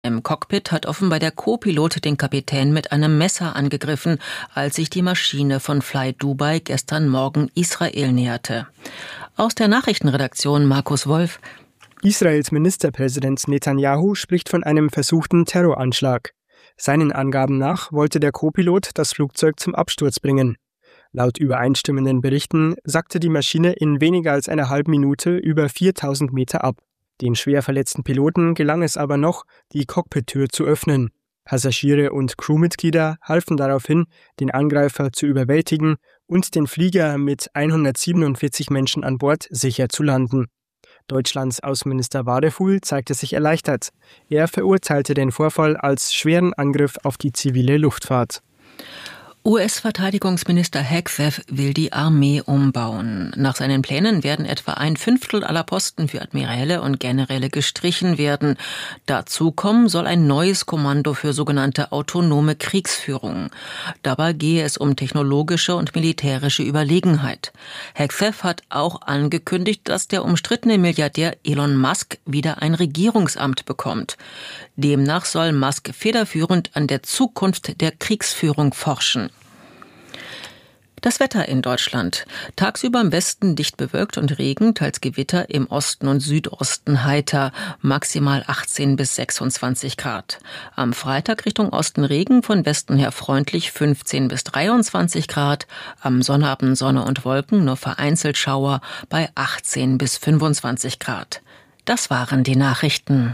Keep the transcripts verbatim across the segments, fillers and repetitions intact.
Im Cockpit hat offenbar der Co-Pilot den Kapitän mit einem Messer angegriffen, als sich die Maschine von Fly Dubai gestern Morgen Israel näherte. Aus der Nachrichtenredaktion Markus Wolf. Israels Ministerpräsident Netanyahu spricht von einem versuchten Terroranschlag. Seinen Angaben nach wollte der Co-Pilot das Flugzeug zum Absturz bringen. Laut übereinstimmenden Berichten sackte die Maschine in weniger als einer halben Minute über viertausend Meter ab. Den schwer verletzten Piloten gelang es aber noch, die Cockpittür zu öffnen. Passagiere und Crewmitglieder halfen daraufhin, den Angreifer zu überwältigen und den Flieger mit hundertsiebenundvierzig Menschen an Bord sicher zu landen. Deutschlands Außenminister Wadefuhl zeigte sich erleichtert. Er verurteilte den Vorfall als schweren Angriff auf die zivile Luftfahrt. U S-Verteidigungsminister Hegseth will die Armee umbauen. Nach seinen Plänen werden etwa ein Fünftel aller Posten für Admiräle und Generäle gestrichen werden. Dazu kommen soll ein neues Kommando für sogenannte autonome Kriegsführung. Dabei gehe es um technologische und militärische Überlegenheit. Hegseth hat auch angekündigt, dass der umstrittene Milliardär Elon Musk wieder ein Regierungsamt bekommt. Demnach soll Musk federführend an der Zukunft der Kriegsführung forschen. Das Wetter in Deutschland. Tagsüber im Westen dicht bewölkt und Regen, teils Gewitter, im Osten und Südosten heiter, maximal achtzehn bis sechsundzwanzig Grad. Am Freitag Richtung Osten Regen, von Westen her freundlich fünfzehn bis dreiundzwanzig Grad. Am Sonnabend Sonne und Wolken, nur vereinzelt Schauer bei achtzehn bis fünfundzwanzig Grad. Das waren die Nachrichten.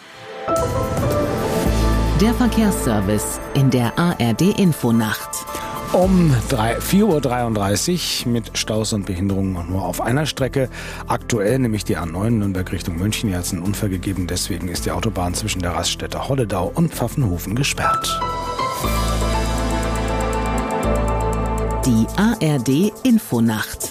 Der Verkehrsservice in der A R D-Infonacht. Um vier Uhr dreiunddreißig mit Staus und Behinderungen nur auf einer Strecke. Aktuell nämlich die A neun Nürnberg Richtung München. Hier hat es einen Unfall gegeben. Deswegen ist die Autobahn zwischen der Raststätte Holledau und Pfaffenhofen gesperrt. Die A R D-Infonacht.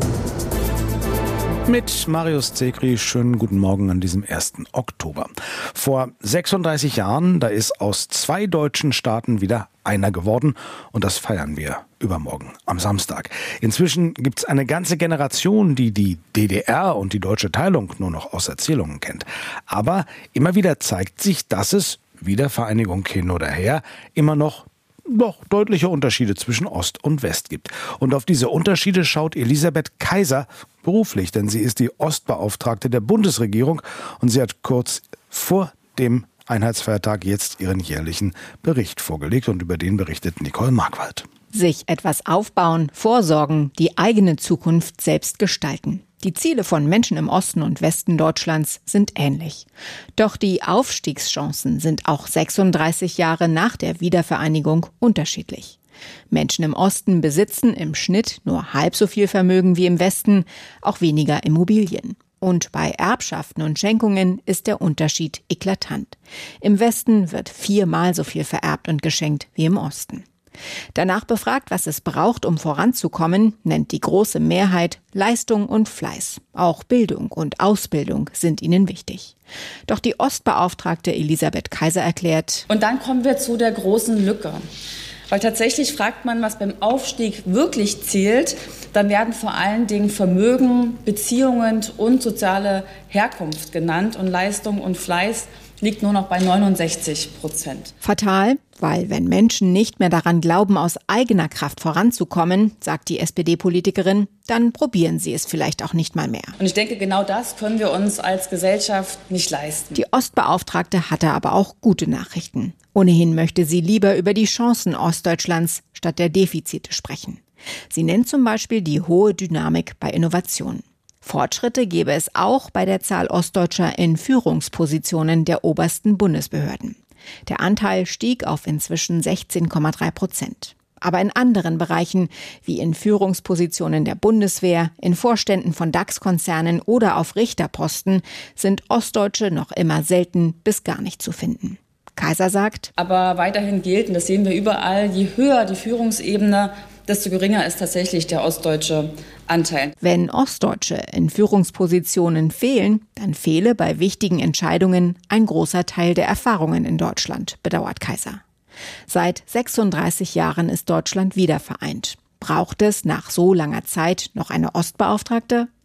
Mit Marius Zekri, schönen guten Morgen an diesem ersten Oktober. Vor sechsunddreißig Jahren, da ist aus zwei deutschen Staaten wieder einer geworden und das feiern wir übermorgen am Samstag. Inzwischen gibt's eine ganze Generation, die die D D R und die deutsche Teilung nur noch aus Erzählungen kennt. Aber immer wieder zeigt sich, dass es, Wiedervereinigung hin oder her, immer noch doch deutliche Unterschiede zwischen Ost und West gibt. Und auf diese Unterschiede schaut Elisabeth Kaiser beruflich, denn sie ist die Ostbeauftragte der Bundesregierung und sie hat kurz vor dem Einheitsfeiertag jetzt ihren jährlichen Bericht vorgelegt und über den berichtet Nicole Markwald. Sich etwas aufbauen, vorsorgen, die eigene Zukunft selbst gestalten. Die Ziele von Menschen im Osten und Westen Deutschlands sind ähnlich. Doch die Aufstiegschancen sind auch sechsunddreißig Jahre nach der Wiedervereinigung unterschiedlich. Menschen im Osten besitzen im Schnitt nur halb so viel Vermögen wie im Westen, auch weniger Immobilien. Und bei Erbschaften und Schenkungen ist der Unterschied eklatant. Im Westen wird viermal so viel vererbt und geschenkt wie im Osten. Danach befragt, was es braucht, um voranzukommen, nennt die große Mehrheit Leistung und Fleiß. Auch Bildung und Ausbildung sind ihnen wichtig. Doch die Ostbeauftragte Elisabeth Kaiser erklärt: Und dann kommen wir zu der großen Lücke. Weil tatsächlich fragt man, was beim Aufstieg wirklich zählt, dann werden vor allen Dingen Vermögen, Beziehungen und soziale Herkunft genannt und Leistung und Fleiß liegt nur noch bei neunundsechzig Prozent. Fatal, weil wenn Menschen nicht mehr daran glauben, aus eigener Kraft voranzukommen, sagt die S P D-Politikerin, dann probieren sie es vielleicht auch nicht mal mehr. Und ich denke, genau das können wir uns als Gesellschaft nicht leisten. Die Ostbeauftragte hatte aber auch gute Nachrichten. Ohnehin möchte sie lieber über die Chancen Ostdeutschlands statt der Defizite sprechen. Sie nennt zum Beispiel die hohe Dynamik bei Innovationen. Fortschritte gebe es auch bei der Zahl Ostdeutscher in Führungspositionen der obersten Bundesbehörden. Der Anteil stieg auf inzwischen sechzehn Komma drei Prozent. Aber in anderen Bereichen, wie in Führungspositionen der Bundeswehr, in Vorständen von DAX-Konzernen oder auf Richterposten, sind Ostdeutsche noch immer selten bis gar nicht zu finden. Kaiser sagt: Aber weiterhin gilt, und das sehen wir überall, je höher die Führungsebene, desto geringer ist tatsächlich der ostdeutsche Anteil. Wenn Ostdeutsche in Führungspositionen fehlen, dann fehle bei wichtigen Entscheidungen ein großer Teil der Erfahrungen in Deutschland, bedauert Kaiser. Seit sechsunddreißig Jahren ist Deutschland wieder vereint. Braucht es nach so langer Zeit noch eine Ostbeauftragte?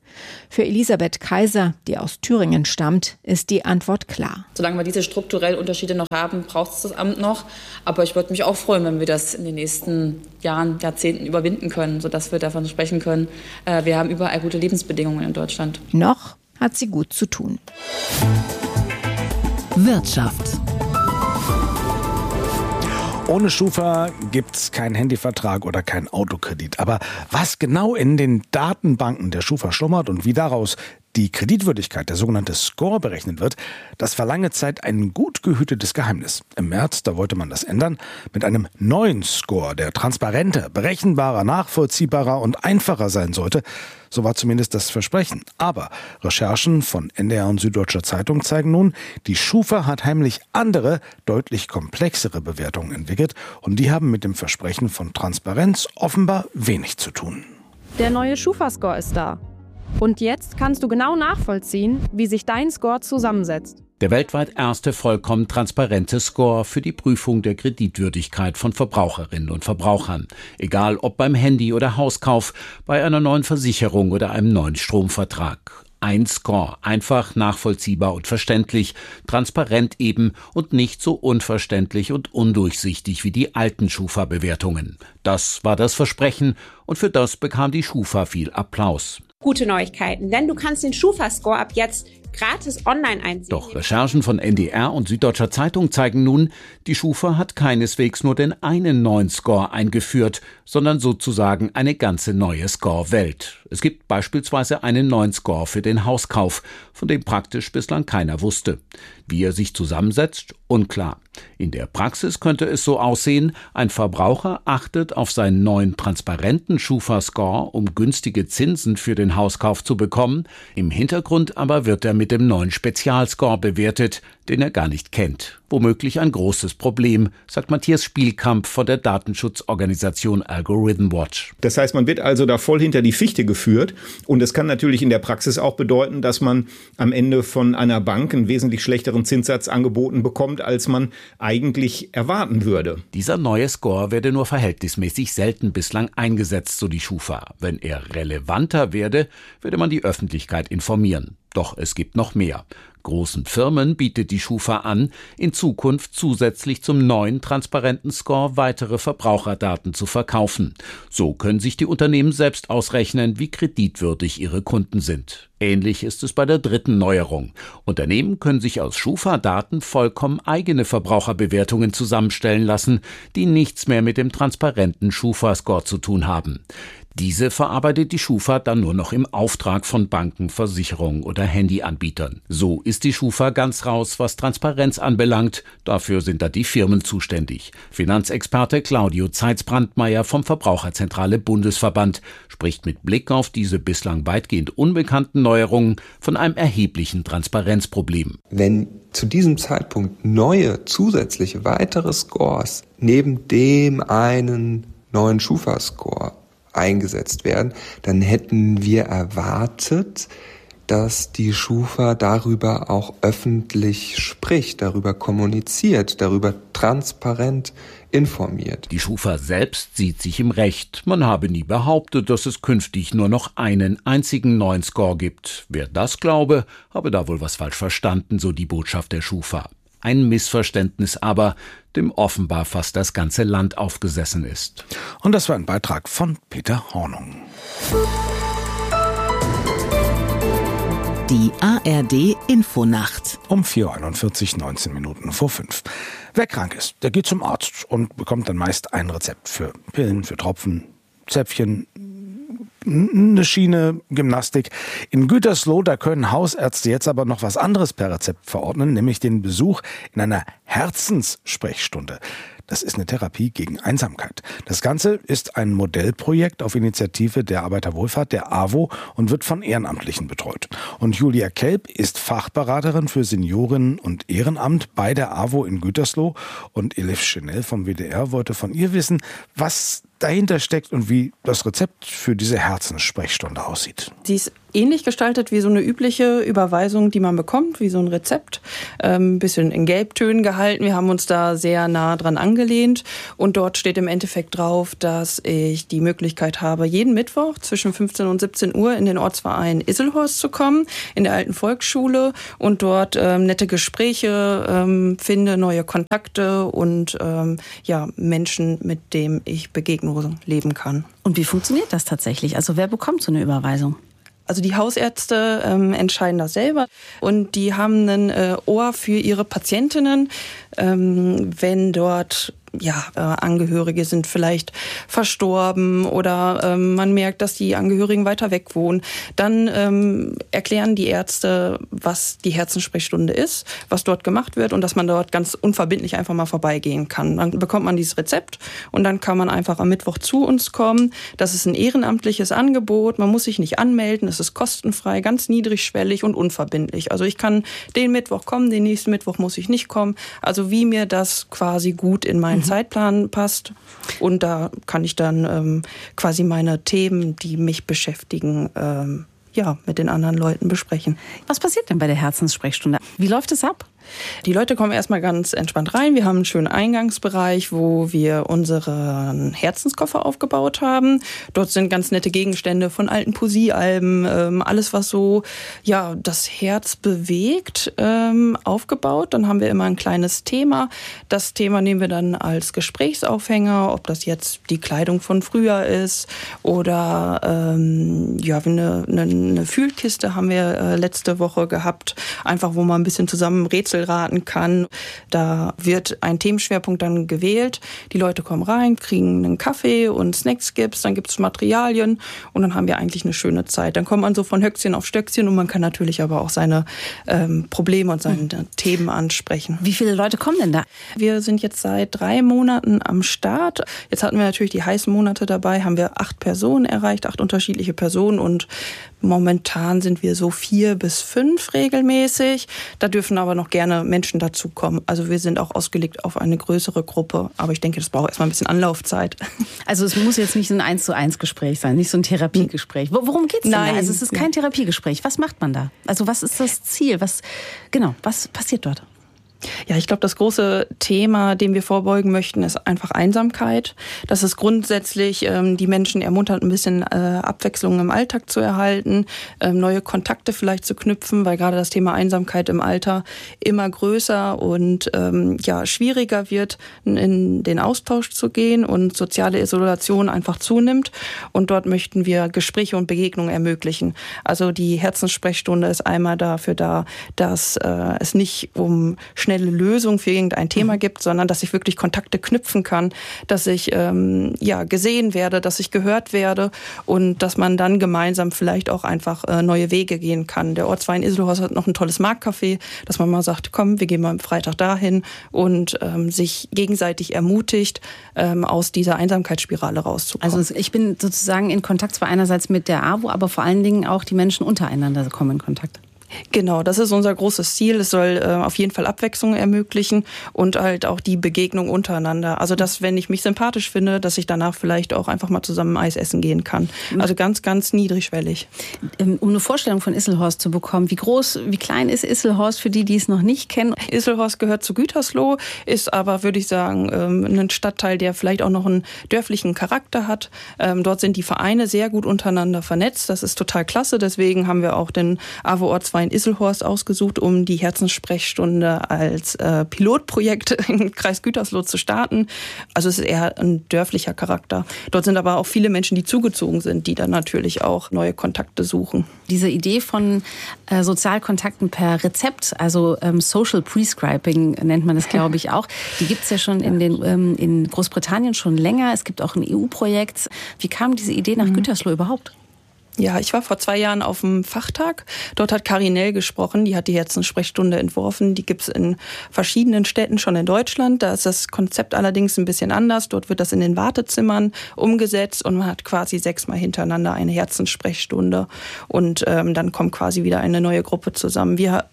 Für Elisabeth Kaiser, die aus Thüringen stammt, ist die Antwort klar. Solange wir diese strukturellen Unterschiede noch haben, braucht es das Amt noch. Aber ich würde mich auch freuen, wenn wir das in den nächsten Jahren, Jahrzehnten überwinden können, sodass wir davon sprechen können, äh, wir haben überall gute Lebensbedingungen in Deutschland. Noch hat sie gut zu tun. Wirtschaft. Ohne Schufa gibt's keinen Handyvertrag oder keinen Autokredit. Aber was genau in den Datenbanken der Schufa schlummert und wie daraus die Kreditwürdigkeit, der sogenannte Score, berechnet wird, das war lange Zeit ein gut gehütetes Geheimnis. Im März, da wollte man das ändern, mit einem neuen Score, der transparenter, berechenbarer, nachvollziehbarer und einfacher sein sollte. So war zumindest das Versprechen. Aber Recherchen von N D R und Süddeutscher Zeitung zeigen nun, die Schufa hat heimlich andere, deutlich komplexere Bewertungen entwickelt. Und die haben mit dem Versprechen von Transparenz offenbar wenig zu tun. Der neue Schufa-Score ist da. Und jetzt kannst du genau nachvollziehen, wie sich dein Score zusammensetzt. Der weltweit erste vollkommen transparente Score für die Prüfung der Kreditwürdigkeit von Verbraucherinnen und Verbrauchern. Egal ob beim Handy- oder Hauskauf, bei einer neuen Versicherung oder einem neuen Stromvertrag. Ein Score, einfach, nachvollziehbar und verständlich, transparent eben und nicht so unverständlich und undurchsichtig wie die alten Schufa-Bewertungen. Das war das Versprechen und für das bekam die Schufa viel Applaus. Gute Neuigkeiten, denn du kannst den Schufa-Score ab jetzt gratis online einsehen. Doch Recherchen von N D R und Süddeutscher Zeitung zeigen nun, die Schufa hat keineswegs nur den einen neuen Score eingeführt, sondern sozusagen eine ganze neue Score-Welt. Es gibt beispielsweise einen neuen Score für den Hauskauf, von dem praktisch bislang keiner wusste. Wie er sich zusammensetzt, unklar. In der Praxis könnte es so aussehen, ein Verbraucher achtet auf seinen neuen transparenten Schufa-Score, um günstige Zinsen für den Hauskauf zu bekommen. Im Hintergrund aber wird er mit dem neuen Spezialscore bewertet, den er gar nicht kennt. Womöglich ein großes Problem, sagt Matthias Spielkamp von der Datenschutzorganisation Algorithm Watch. Das heißt, man wird also da voll hinter die Fichte geführt und es kann natürlich in der Praxis auch bedeuten, dass man am Ende von einer Bank einen wesentlich schlechteren Zinssatz angeboten bekommt, als man eigentlich erwarten würde. Dieser neue Score werde nur verhältnismäßig selten bislang eingesetzt, so die Schufa. Wenn er relevanter werde, werde man die Öffentlichkeit informieren. Doch es gibt noch mehr. Großen Firmen bietet die Schufa an, in Zukunft zusätzlich zum neuen transparenten Score weitere Verbraucherdaten zu verkaufen. So können sich die Unternehmen selbst ausrechnen, wie kreditwürdig ihre Kunden sind. Ähnlich ist es bei der dritten Neuerung. Unternehmen können sich aus Schufa-Daten vollkommen eigene Verbraucherbewertungen zusammenstellen lassen, die nichts mehr mit dem transparenten Schufa-Score zu tun haben. Diese verarbeitet die Schufa dann nur noch im Auftrag von Banken, Versicherungen oder Handyanbietern. So ist die Schufa ganz raus, was Transparenz anbelangt. Dafür sind da die Firmen zuständig. Finanzexperte Claudio Zeitz-Brandmeier vom Verbraucherzentrale Bundesverband spricht mit Blick auf diese bislang weitgehend unbekannten Neuerungen von einem erheblichen Transparenzproblem. Wenn zu diesem Zeitpunkt neue, zusätzliche, weitere Scores neben dem einen neuen Schufa-Score eingesetzt werden, dann hätten wir erwartet, dass die Schufa darüber auch öffentlich spricht, darüber kommuniziert, darüber transparent informiert. Die Schufa selbst sieht sich im Recht. Man habe nie behauptet, dass es künftig nur noch einen einzigen neuen Score gibt. Wer das glaube, habe da wohl was falsch verstanden, so die Botschaft der Schufa. Ein Missverständnis aber, dem offenbar fast das ganze Land aufgesessen ist. Und das war ein Beitrag von Peter Hornung. Die A R D Infonacht. Um vier Uhr einundvierzig, neunzehn Minuten vor fünf. Wer krank ist, der geht zum Arzt und bekommt dann meist ein Rezept für Pillen, für Tropfen, Zäpfchen, eine Schiene, Gymnastik. In Gütersloh, da können Hausärzte jetzt aber noch was anderes per Rezept verordnen, nämlich den Besuch in einer Herzenssprechstunde. Das ist eine Therapie gegen Einsamkeit. Das Ganze ist ein Modellprojekt auf Initiative der Arbeiterwohlfahrt, der A W O, und wird von Ehrenamtlichen betreut. Und Julia Kelb ist Fachberaterin für Seniorinnen und Ehrenamt bei der A W O in Gütersloh. Und Elif Chanel vom W D R wollte von ihr wissen, was dahinter steckt und wie das Rezept für diese Herzenssprechstunde aussieht. Die ist ähnlich gestaltet wie so eine übliche Überweisung, die man bekommt, wie so ein Rezept. Ein ähm, bisschen in Gelbtönen gehalten. Wir haben uns da sehr nah dran angelehnt. Und dort steht im Endeffekt drauf, dass ich die Möglichkeit habe, jeden Mittwoch zwischen fünfzehn und siebzehn Uhr in den Ortsverein Isselhorst zu kommen, in der alten Volksschule, und dort ähm, nette Gespräche ähm, finde, neue Kontakte und ähm, ja, Menschen, mit denen ich Begegnungen leben kann. Und wie funktioniert das tatsächlich? Also wer bekommt so eine Überweisung? Also die Hausärzte ähm, entscheiden das selber und die haben ein äh, Ohr für ihre Patientinnen, ähm, wenn dort ja, äh, Angehörige sind vielleicht verstorben oder ähm, man merkt, dass die Angehörigen weiter weg wohnen. Dann ähm, erklären die Ärzte, was die Herzenssprechstunde ist, was dort gemacht wird und dass man dort ganz unverbindlich einfach mal vorbeigehen kann. Dann bekommt man dieses Rezept und dann kann man einfach am Mittwoch zu uns kommen. Das ist ein ehrenamtliches Angebot. Man muss sich nicht anmelden. Es ist kostenfrei, ganz niedrigschwellig und unverbindlich. Also ich kann den Mittwoch kommen, den nächsten Mittwoch muss ich nicht kommen. Also wie mir das quasi gut in meinen Zeitplan passt. Und da kann ich dann ähm, quasi meine Themen, die mich beschäftigen, ähm, ja, mit den anderen Leuten besprechen. Was passiert denn bei der Herzenssprechstunde? Wie läuft es ab? Die Leute kommen erstmal ganz entspannt rein. Wir haben einen schönen Eingangsbereich, wo wir unseren Herzenskoffer aufgebaut haben. Dort sind ganz nette Gegenstände von alten Poesiealben, ähm, alles, was so ja das Herz bewegt, ähm, aufgebaut. Dann haben wir immer ein kleines Thema. Das Thema nehmen wir dann als Gesprächsaufhänger, ob das jetzt die Kleidung von früher ist oder ähm, ja, eine, eine, eine Fühlkiste haben wir äh, letzte Woche gehabt, einfach wo man ein bisschen zusammen Rätsel raten kann. Da wird ein Themenschwerpunkt dann gewählt. Die Leute kommen rein, kriegen einen Kaffee und Snacks gibt's, dann gibt's Materialien und dann haben wir eigentlich eine schöne Zeit. Dann kommt man so von Höchstchen auf Stöckchen und man kann natürlich aber auch seine ähm, Probleme und seine mhm. Themen ansprechen. Wie viele Leute kommen denn da? Wir sind jetzt seit drei Monaten am Start. Jetzt hatten wir natürlich die heißen Monate dabei, haben wir acht Personen erreicht, acht unterschiedliche Personen und momentan sind wir so vier bis fünf regelmäßig. Da dürfen aber noch gerne Menschen dazukommen. Also wir sind auch ausgelegt auf eine größere Gruppe. Aber ich denke, das braucht erstmal ein bisschen Anlaufzeit. Also es muss jetzt nicht so ein eins zu eins Gespräch sein, nicht so ein Therapiegespräch. Worum geht's denn Nein. da? Also es ist kein Therapiegespräch. Was macht man da? Also was ist das Ziel? Was, genau, was passiert dort? Ja, ich glaube, das große Thema, dem wir vorbeugen möchten, ist einfach Einsamkeit. Das ist grundsätzlich ähm, die Menschen ermuntert, ein bisschen äh, Abwechslung im Alltag zu erhalten, ähm, neue Kontakte vielleicht zu knüpfen, weil gerade das Thema Einsamkeit im Alter immer größer und ähm, ja schwieriger wird, in den Austausch zu gehen und soziale Isolation einfach zunimmt. Und dort möchten wir Gespräche und Begegnungen ermöglichen. Also die Herzenssprechstunde ist einmal dafür da, dass äh, es nicht um schnelle Lösung für irgendein Thema gibt, sondern dass ich wirklich Kontakte knüpfen kann, dass ich ähm, ja gesehen werde, dass ich gehört werde und dass man dann gemeinsam vielleicht auch einfach äh, neue Wege gehen kann. Der Ortsverein Isselhorst hat noch ein tolles Marktcafé, dass man mal sagt, komm, wir gehen mal am Freitag dahin und ähm, sich gegenseitig ermutigt, ähm, aus dieser Einsamkeitsspirale rauszukommen. Also ich bin sozusagen in Kontakt zwar einerseits mit der A W O, aber vor allen Dingen auch die Menschen untereinander kommen in Kontakt. Genau, das ist unser großes Ziel. Es soll äh, auf jeden Fall Abwechslung ermöglichen und halt auch die Begegnung untereinander. Also, dass, wenn ich mich sympathisch finde, dass ich danach vielleicht auch einfach mal zusammen Eis essen gehen kann. Also ganz, ganz niedrigschwellig. Um eine Vorstellung von Isselhorst zu bekommen, wie groß, wie klein ist Isselhorst für die, die es noch nicht kennen? Isselhorst gehört zu Gütersloh, ist aber, würde ich sagen, ein Stadtteil, der vielleicht auch noch einen dörflichen Charakter hat. Dort sind die Vereine sehr gut untereinander vernetzt. Das ist total klasse. Deswegen haben wir auch den A W O-Ortsverein in Isselhorst ausgesucht, um die Herzenssprechstunde als äh, Pilotprojekt im Kreis Gütersloh zu starten. Also es ist eher ein dörflicher Charakter. Dort sind aber auch viele Menschen, die zugezogen sind, die dann natürlich auch neue Kontakte suchen. Diese Idee von äh, Sozialkontakten per Rezept, also ähm, Social Prescribing nennt man das, glaube ich, auch. Die gibt es ja schon in, den, ähm, in Großbritannien schon länger. Es gibt auch ein E U-Projekt. Wie kam diese Idee nach mhm. Gütersloh überhaupt? Ja, ich war vor zwei Jahren auf dem Fachtag. Dort hat Karin Nell gesprochen, die hat die Herzenssprechstunde entworfen. Die gibt's in verschiedenen Städten schon in Deutschland. Da ist das Konzept allerdings ein bisschen anders. Dort wird das in den Wartezimmern umgesetzt und man hat quasi sechsmal hintereinander eine Herzenssprechstunde. Und ähm, dann kommt quasi wieder eine neue Gruppe zusammen. Wir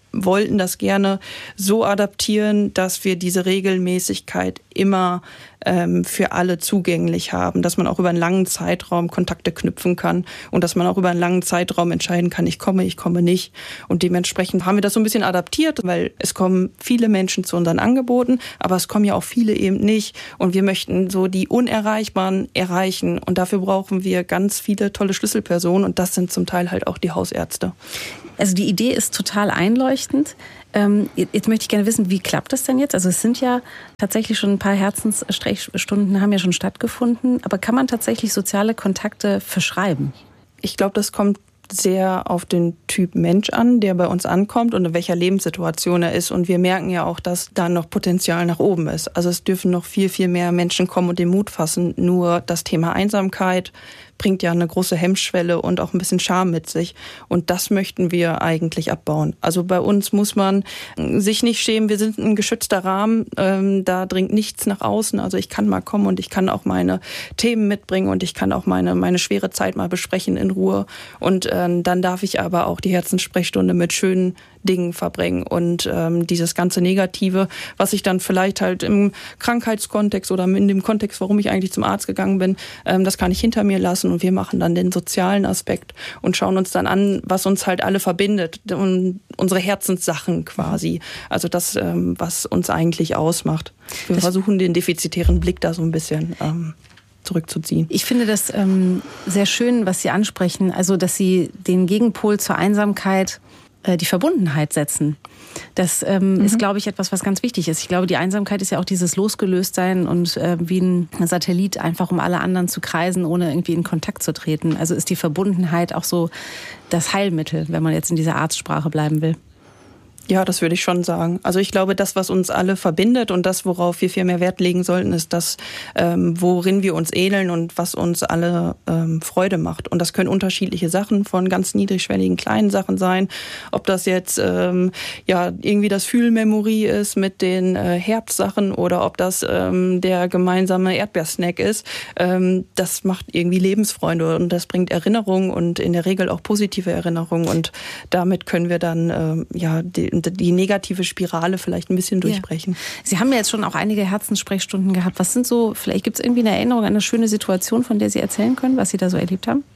wollten das gerne so adaptieren, dass wir diese Regelmäßigkeit immer ähm, für alle zugänglich haben, dass man auch über einen langen Zeitraum Kontakte knüpfen kann und dass man auch über einen langen Zeitraum entscheiden kann, ich komme, ich komme nicht. Und dementsprechend haben wir das so ein bisschen adaptiert, weil es kommen viele Menschen zu unseren Angeboten, aber es kommen ja auch viele eben nicht. Und wir möchten so die Unerreichbaren erreichen. Und dafür brauchen wir ganz viele tolle Schlüsselpersonen und das sind zum Teil halt auch die Hausärzte. Also die Idee ist total einleuchtend. Ähm, jetzt möchte ich gerne wissen, wie klappt das denn jetzt? Also es sind ja tatsächlich schon ein paar Herzenssprechstunden haben ja schon stattgefunden. Aber kann man tatsächlich soziale Kontakte verschreiben? Ich glaube, das kommt sehr auf den Typ Mensch an, der bei uns ankommt und in welcher Lebenssituation er ist. Und wir merken ja auch, dass da noch Potenzial nach oben ist. Also es dürfen noch viel, viel mehr Menschen kommen und den Mut fassen. Nur das Thema Einsamkeit bringt ja eine große Hemmschwelle und auch ein bisschen Scham mit sich. Und das möchten wir eigentlich abbauen. Also bei uns muss man sich nicht schämen. Wir sind ein geschützter Rahmen. Ähm, da dringt nichts nach außen. Also ich kann mal kommen und ich kann auch meine Themen mitbringen und ich kann auch meine, meine schwere Zeit mal besprechen in Ruhe. Und ähm, dann darf ich aber auch die Herzenssprechstunde mit schönen Dingen verbringen. Und ähm, dieses ganze Negative, was ich dann vielleicht halt im Krankheitskontext oder in dem Kontext, warum ich eigentlich zum Arzt gegangen bin, ähm, das kann ich hinter mir lassen und wir machen dann den sozialen Aspekt und schauen uns dann an, was uns halt alle verbindet und unsere Herzenssachen quasi. Also das, ähm, was uns eigentlich ausmacht. Wir das versuchen den defizitären Blick da so ein bisschen ähm, zurückzuziehen. Ich finde das ähm, sehr schön, was Sie ansprechen, also dass Sie den Gegenpol zur Einsamkeit die Verbundenheit setzen. Das ähm, mhm. ist, glaube ich, etwas, was ganz wichtig ist. Ich glaube, die Einsamkeit ist ja auch dieses Losgelöstsein und äh, wie ein Satellit einfach um alle anderen zu kreisen, ohne irgendwie in Kontakt zu treten. Also ist die Verbundenheit auch so das Heilmittel, wenn man jetzt in dieser Arztsprache bleiben will. Ja, das würde ich schon sagen. Also ich glaube, das, was uns alle verbindet und das, worauf wir viel mehr Wert legen sollten, ist das, ähm, worin wir uns ähneln und was uns alle ähm, Freude macht. Und das können unterschiedliche Sachen von ganz niedrigschwelligen kleinen Sachen sein. Ob das jetzt ähm, ja irgendwie das Fühlmemory ist mit den äh, Herbstsachen oder ob das ähm, der gemeinsame Erdbeersnack ist. Ähm, das macht irgendwie Lebensfreude und das bringt Erinnerungen und in der Regel auch positive Erinnerungen. Und damit können wir dann ähm, ja die die negative Spirale vielleicht ein bisschen durchbrechen. Ja. Sie haben ja jetzt schon auch einige Herzenssprechstunden gehabt. Was sind so, vielleicht gibt es irgendwie eine Erinnerung an eine schöne Situation, von der Sie erzählen können, was Sie da so erlebt haben?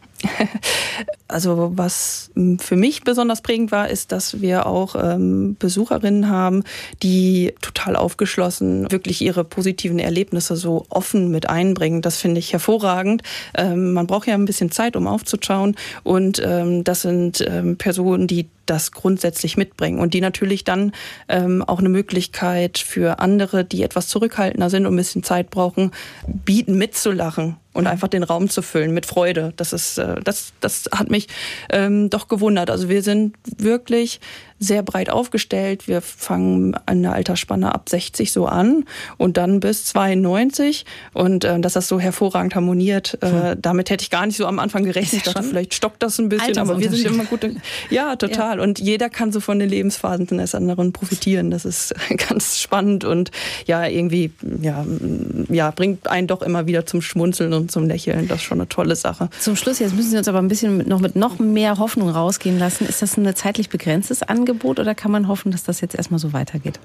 Also was für mich besonders prägend war, ist, dass wir auch ähm, Besucherinnen haben, die total aufgeschlossen wirklich ihre positiven Erlebnisse so offen mit einbringen. Das finde ich hervorragend. Ähm, man braucht ja ein bisschen Zeit, um aufzuschauen. Und ähm, das sind ähm, Personen, die das grundsätzlich mitbringen und die natürlich dann ähm, auch eine Möglichkeit für andere, die etwas zurückhaltender sind und ein bisschen Zeit brauchen, bieten mitzulachen und einfach den Raum zu füllen mit Freude. Das ist, äh, das, das hat mich ähm, doch gewundert. Also wir sind wirklich sehr breit aufgestellt. Wir fangen an der Altersspanne ab sechzig so an und dann bis zweiundneunzig. Und äh, dass das so hervorragend harmoniert, äh, damit hätte ich gar nicht so am Anfang gerechnet. Ich dachte, vielleicht stockt das ein bisschen, aber wir sind immer gut. Ja, total. Ja. Und jeder kann so von den Lebensphasen des anderen profitieren. Das ist ganz spannend und ja, irgendwie ja, ja, bringt einen doch immer wieder zum Schmunzeln und zum Lächeln. Das ist schon eine tolle Sache. Zum Schluss, jetzt müssen Sie uns aber ein bisschen mit noch, mit noch mehr Hoffnung rausgehen lassen. Ist das ein zeitlich begrenztes Angebot oder kann man hoffen, dass das jetzt erstmal so weitergeht?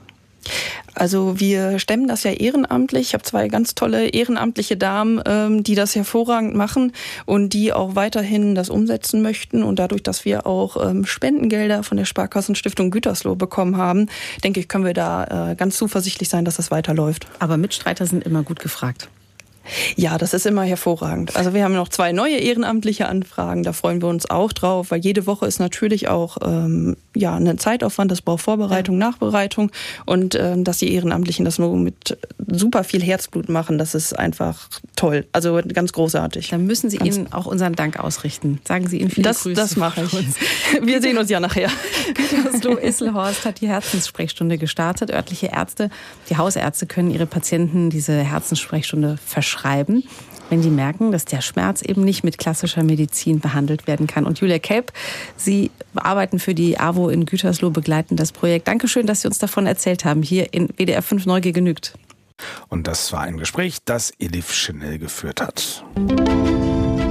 Also wir stemmen das ja ehrenamtlich. Ich habe zwei ganz tolle ehrenamtliche Damen, ähm, die das hervorragend machen und die auch weiterhin das umsetzen möchten. Und dadurch, dass wir auch ähm, Spendengelder von der Sparkassenstiftung Gütersloh bekommen haben, denke ich, können wir da äh, ganz zuversichtlich sein, dass das weiterläuft. Aber Mitstreiter sind immer gut gefragt. Ja, das ist immer hervorragend. Also wir haben noch zwei neue ehrenamtliche Anfragen, da freuen wir uns auch drauf, weil jede Woche ist natürlich auch ähm, ja ein Zeitaufwand, das braucht Vorbereitung, ja. Nachbereitung und ähm, dass die Ehrenamtlichen das nur mit super viel Herzblut machen, das ist einfach toll, also ganz großartig. Dann müssen Sie ganz Ihnen auch unseren Dank ausrichten. Sagen Sie Ihnen viele das, Grüße. Das mache ich. Wir sehen uns ja nachher. Gütersloh Isselhorst hat die Herzenssprechstunde gestartet. Örtliche Ärzte, die Hausärzte können ihre Patienten diese Herzenssprechstunde verschreiben. schreiben, wenn die merken, dass der Schmerz eben nicht mit klassischer Medizin behandelt werden kann. Und Julia Kelp, Sie arbeiten für die AWO in Gütersloh, begleiten das Projekt. Dankeschön, dass Sie uns davon erzählt haben, hier in W D R fünf Neugier genügt. Und das war ein Gespräch, das Elif Schnell geführt hat.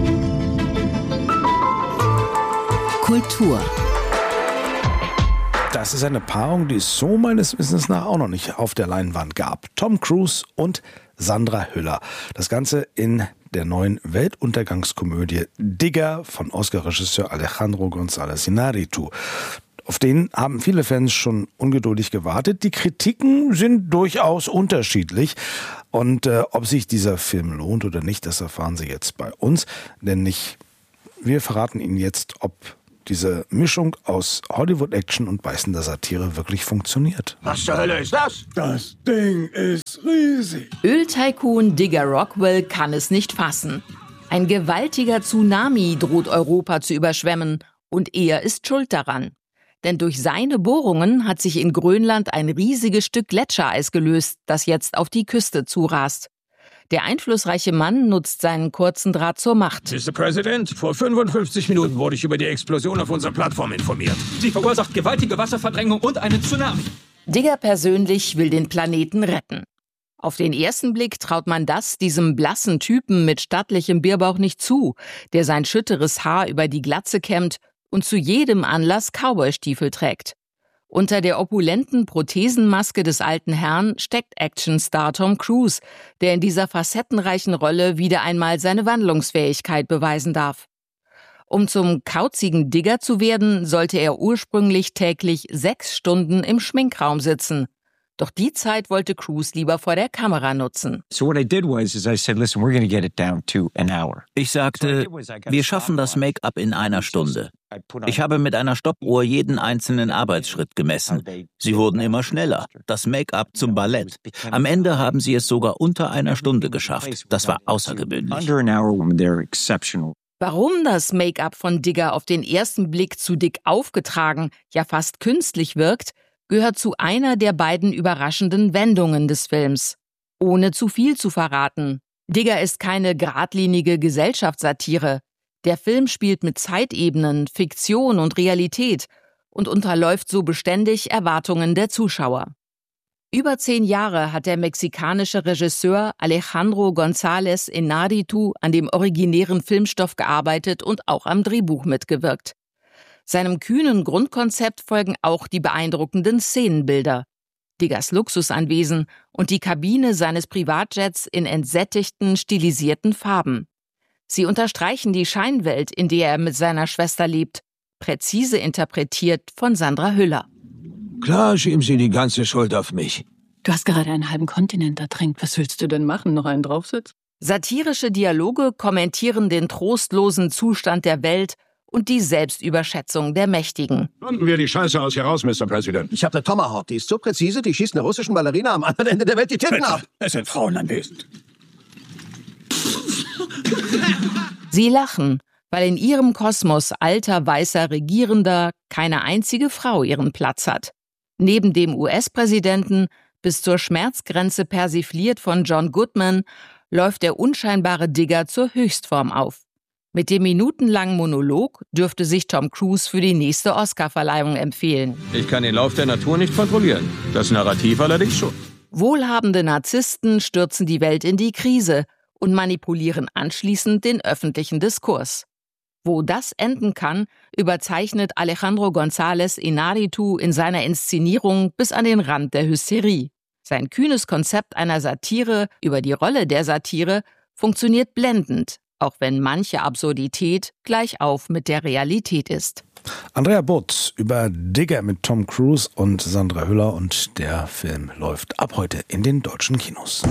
Kultur. Das ist eine Paarung, die es so meines Wissens nach auch noch nicht auf der Leinwand gab. Tom Cruise und Sandra Hüller. Das Ganze in der neuen Weltuntergangskomödie Digger von Oscar-Regisseur Alejandro González Iñárritu. Auf den haben viele Fans schon ungeduldig gewartet. Die Kritiken sind durchaus unterschiedlich. Und äh, ob sich dieser Film lohnt oder nicht, das erfahren Sie jetzt bei uns. Denn nicht, wir verraten Ihnen jetzt, ob diese Mischung aus Hollywood-Action und beißender Satire wirklich funktioniert. Was zur Hölle ist das? Das Ding ist riesig. Öltycoon Digger Rockwell kann es nicht fassen. Ein gewaltiger Tsunami droht Europa zu überschwemmen und er ist schuld daran. Denn durch seine Bohrungen hat sich in Grönland ein riesiges Stück Gletschereis gelöst, das jetzt auf die Küste zurast. Der einflussreiche Mann nutzt seinen kurzen Draht zur Macht. Mister President, vor fünfundfünfzig Minuten wurde ich über die Explosion auf unserer Plattform informiert. Sie verursacht gewaltige Wasserverdrängung und einen Tsunami. Digger persönlich will den Planeten retten. Auf den ersten Blick traut man das diesem blassen Typen mit stattlichem Bierbauch nicht zu, der sein schütteres Haar über die Glatze kämmt und zu jedem Anlass Cowboystiefel trägt. Unter der opulenten Prothesenmaske des alten Herrn steckt Actionstar Tom Cruise, der in dieser facettenreichen Rolle wieder einmal seine Wandlungsfähigkeit beweisen darf. Um zum kauzigen Digger zu werden, sollte er ursprünglich täglich sechs Stunden im Schminkraum sitzen. Doch die Zeit wollte Cruise lieber vor der Kamera nutzen. Ich sagte, wir schaffen das Make-up in einer Stunde. Ich habe mit einer Stoppuhr jeden einzelnen Arbeitsschritt gemessen. Sie wurden immer schneller. Das Make-up zum Ballett. Am Ende haben sie es sogar unter einer Stunde geschafft. Das war außergewöhnlich. Warum das Make-up von Digger auf den ersten Blick zu dick aufgetragen, ja fast künstlich wirkt, gehört zu einer der beiden überraschenden Wendungen des Films. Ohne zu viel zu verraten. Digger ist keine geradlinige Gesellschaftssatire. Der Film spielt mit Zeitebenen, Fiktion und Realität und unterläuft so beständig Erwartungen der Zuschauer. Über zehn Jahre hat der mexikanische Regisseur Alejandro González Iñárritu an dem originären Filmstoff gearbeitet und auch am Drehbuch mitgewirkt. Seinem kühnen Grundkonzept folgen auch die beeindruckenden Szenenbilder. Diggers Luxusanwesen und die Kabine seines Privatjets in entsättigten, stilisierten Farben. Sie unterstreichen die Scheinwelt, in der er mit seiner Schwester lebt, präzise interpretiert von Sandra Hüller. Klar schieben Sie die ganze Schuld auf mich. Du hast gerade einen halben Kontinent ertränkt. Was willst du denn machen? Noch einen draufsitzen? Satirische Dialoge kommentieren den trostlosen Zustand der Welt und die Selbstüberschätzung der Mächtigen. Finden wir die Scheiße aus hier raus, Mister President. Ich habe eine Tomahawk, die ist so präzise, die schießt einer russischen Ballerina am anderen Ende der Welt die Titten ab. Es sind Frauen anwesend. Sie lachen, weil in ihrem Kosmos alter, weißer Regierender keine einzige Frau ihren Platz hat. Neben dem U S-Präsidenten, bis zur Schmerzgrenze persifliert von John Goodman, läuft der unscheinbare Digger zur Höchstform auf. Mit dem minutenlangen Monolog dürfte sich Tom Cruise für die nächste Oscarverleihung empfehlen. Ich kann den Lauf der Natur nicht kontrollieren, das Narrativ allerdings schon. Wohlhabende Narzissten stürzen die Welt in die Krise und manipulieren anschließend den öffentlichen Diskurs. Wo das enden kann, überzeichnet Alejandro González Iñárritu in seiner Inszenierung bis an den Rand der Hysterie. Sein kühnes Konzept einer Satire über die Rolle der Satire funktioniert blendend, auch wenn manche Absurdität gleichauf mit der Realität ist. Andrea Butz über Digger mit Tom Cruise und Sandra Hüller, und der Film läuft ab heute in den deutschen Kinos.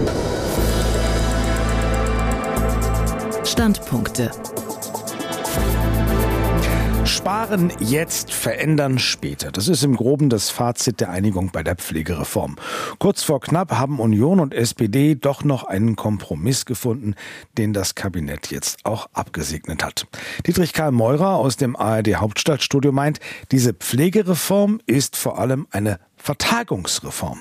Standpunkte. Sparen jetzt, verändern später. Das ist im Groben das Fazit der Einigung bei der Pflegereform. Kurz vor knapp haben Union und S P D doch noch einen Kompromiss gefunden, den das Kabinett jetzt auch abgesegnet hat. Dietrich Karl Meurer aus dem A R D Hauptstadtstudio meint, diese Pflegereform ist vor allem eine Vertagungsreform.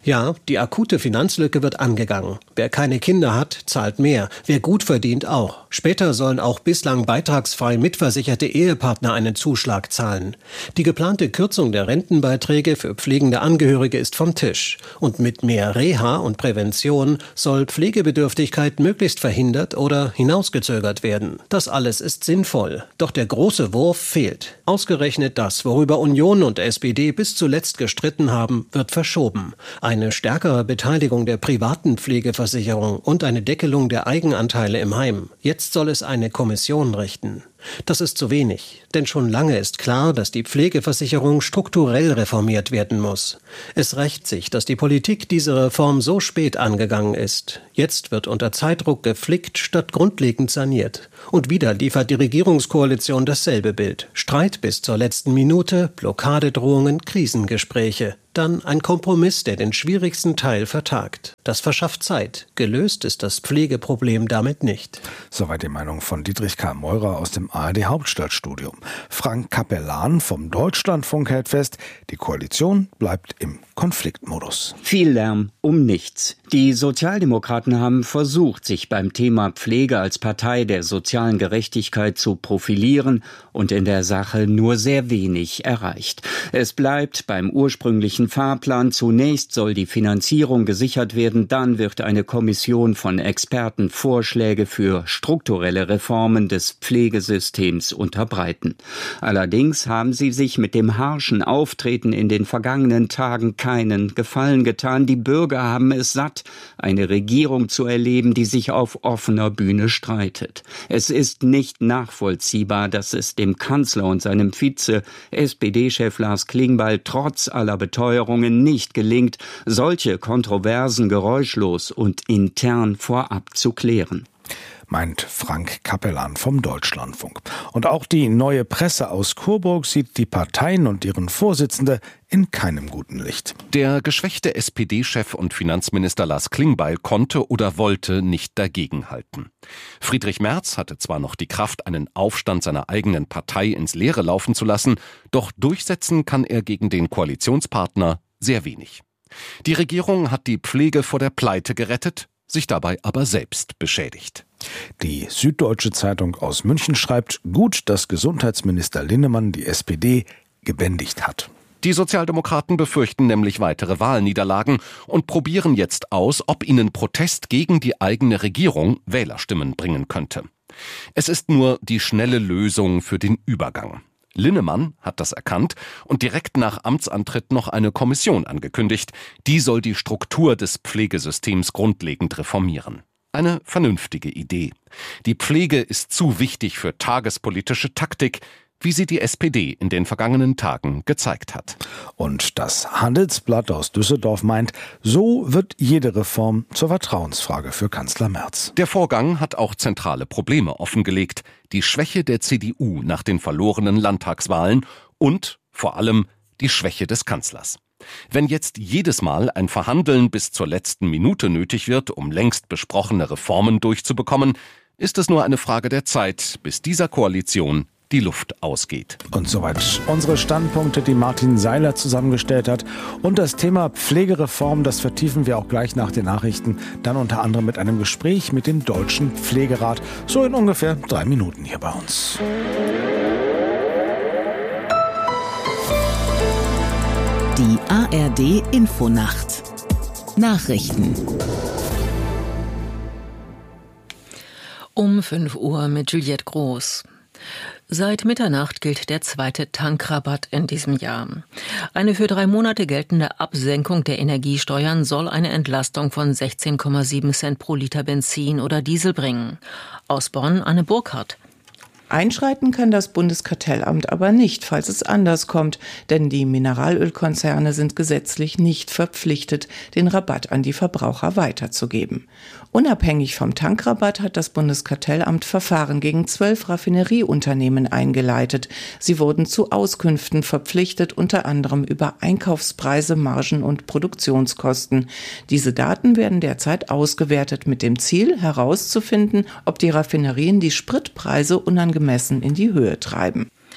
Ja, die akute Finanzlücke wird angegangen. Wer keine Kinder hat, zahlt mehr. Wer gut verdient, auch. Später sollen auch bislang beitragsfrei mitversicherte Ehepartner einen Zuschlag zahlen. Die geplante Kürzung der Rentenbeiträge für pflegende Angehörige ist vom Tisch. Und mit mehr Reha und Prävention soll Pflegebedürftigkeit möglichst verhindert oder hinausgezögert werden. Das alles ist sinnvoll. Doch der große Wurf fehlt. Ausgerechnet das, worüber Union und S P D bis zuletzt gestritten haben, wird verschoben. Eine stärkere Beteiligung der privaten Pflegeversicherung und eine Deckelung der Eigenanteile im Heim. Jetzt soll es eine Kommission richten. Das ist zu wenig, denn schon lange ist klar, dass die Pflegeversicherung strukturell reformiert werden muss. Es rächt sich, dass die Politik diese Reform so spät angegangen ist. Jetzt wird unter Zeitdruck geflickt statt grundlegend saniert. Und wieder liefert die Regierungskoalition dasselbe Bild. Streit bis zur letzten Minute, Blockadedrohungen, Krisengespräche. Dann ein Kompromiss, der den schwierigsten Teil vertagt. Das verschafft Zeit. Gelöst ist das Pflegeproblem damit nicht. Soweit die Meinung von Dietrich K. Meurer aus dem A R D Hauptstadtstudio. Frank Capellan vom Deutschlandfunk hält fest, die Koalition bleibt im Konfliktmodus. Viel Lärm um nichts. Die Sozialdemokraten haben versucht, sich beim Thema Pflege als Partei der sozialen Gerechtigkeit zu profilieren und in der Sache nur sehr wenig erreicht. Es bleibt beim ursprünglichen Fahrplan. Zunächst soll die Finanzierung gesichert werden, dann wird eine Kommission von Experten Vorschläge für strukturelle Reformen des Pflegesystems unterbreiten. Allerdings haben sie sich mit dem harschen Auftreten in den vergangenen Tagen keinen Gefallen getan. Die Bürger haben es satt, eine Regierung zu erleben, die sich auf offener Bühne streitet. Es ist nicht nachvollziehbar, dass es dem Kanzler und seinem Vize, S P D-Chef Lars Klingbeil, trotz aller Beteuerungen nicht gelingt, solche Kontroversen geräuschlos und intern vorab zu klären. Meint Frank Capellan vom Deutschlandfunk. Und auch die Neue Presse aus Coburg sieht die Parteien und ihren Vorsitzende in keinem guten Licht. Der geschwächte S P D-Chef und Finanzminister Lars Klingbeil konnte oder wollte nicht dagegenhalten. Friedrich Merz hatte zwar noch die Kraft, einen Aufstand seiner eigenen Partei ins Leere laufen zu lassen, doch durchsetzen kann er gegen den Koalitionspartner sehr wenig. Die Regierung hat die Pflege vor der Pleite gerettet, sich dabei aber selbst beschädigt. Die Süddeutsche Zeitung aus München schreibt, gut, dass Gesundheitsminister Linnemann die S P D gebändigt hat. Die Sozialdemokraten befürchten nämlich weitere Wahlniederlagen und probieren jetzt aus, ob ihnen Protest gegen die eigene Regierung Wählerstimmen bringen könnte. Es ist nur die schnelle Lösung für den Übergang. Linnemann hat das erkannt und direkt nach Amtsantritt noch eine Kommission angekündigt. Die soll die Struktur des Pflegesystems grundlegend reformieren. Eine vernünftige Idee. Die Pflege ist zu wichtig für tagespolitische Taktik, wie sie die S P D in den vergangenen Tagen gezeigt hat. Und das Handelsblatt aus Düsseldorf meint, so wird jede Reform zur Vertrauensfrage für Kanzler Merz. Der Vorgang hat auch zentrale Probleme offengelegt. Die Schwäche der C D U nach den verlorenen Landtagswahlen und vor allem die Schwäche des Kanzlers. Wenn jetzt jedes Mal ein Verhandeln bis zur letzten Minute nötig wird, um längst besprochene Reformen durchzubekommen, ist es nur eine Frage der Zeit, bis dieser Koalition die Luft ausgeht. Und soweit unsere Standpunkte, die Martin Seiler zusammengestellt hat. Und das Thema Pflegereform, das vertiefen wir auch gleich nach den Nachrichten. Dann unter anderem mit einem Gespräch mit dem Deutschen Pflegerat. So in ungefähr drei Minuten hier bei uns. Die A R D Infonacht. Nachrichten. Um fünf Uhr mit Juliette Groß. Seit Mitternacht gilt der zweite Tankrabatt in diesem Jahr. Eine für drei Monate geltende Absenkung der Energiesteuern soll eine Entlastung von sechzehn Komma sieben Cent pro Liter Benzin oder Diesel bringen. Aus Bonn Anne Burkhardt. Einschreiten kann das Bundeskartellamt aber nicht, falls es anders kommt, denn die Mineralölkonzerne sind gesetzlich nicht verpflichtet, den Rabatt an die Verbraucher weiterzugeben. Unabhängig vom Tankrabatt hat das Bundeskartellamt Verfahren gegen zwölf Raffinerieunternehmen eingeleitet. Sie wurden zu Auskünften verpflichtet, unter anderem über Einkaufspreise, Margen und Produktionskosten. Diese Daten werden derzeit ausgewertet mit dem Ziel, herauszufinden, ob die Raffinerien die Spritpreise unangemessen in die Höhe treiben.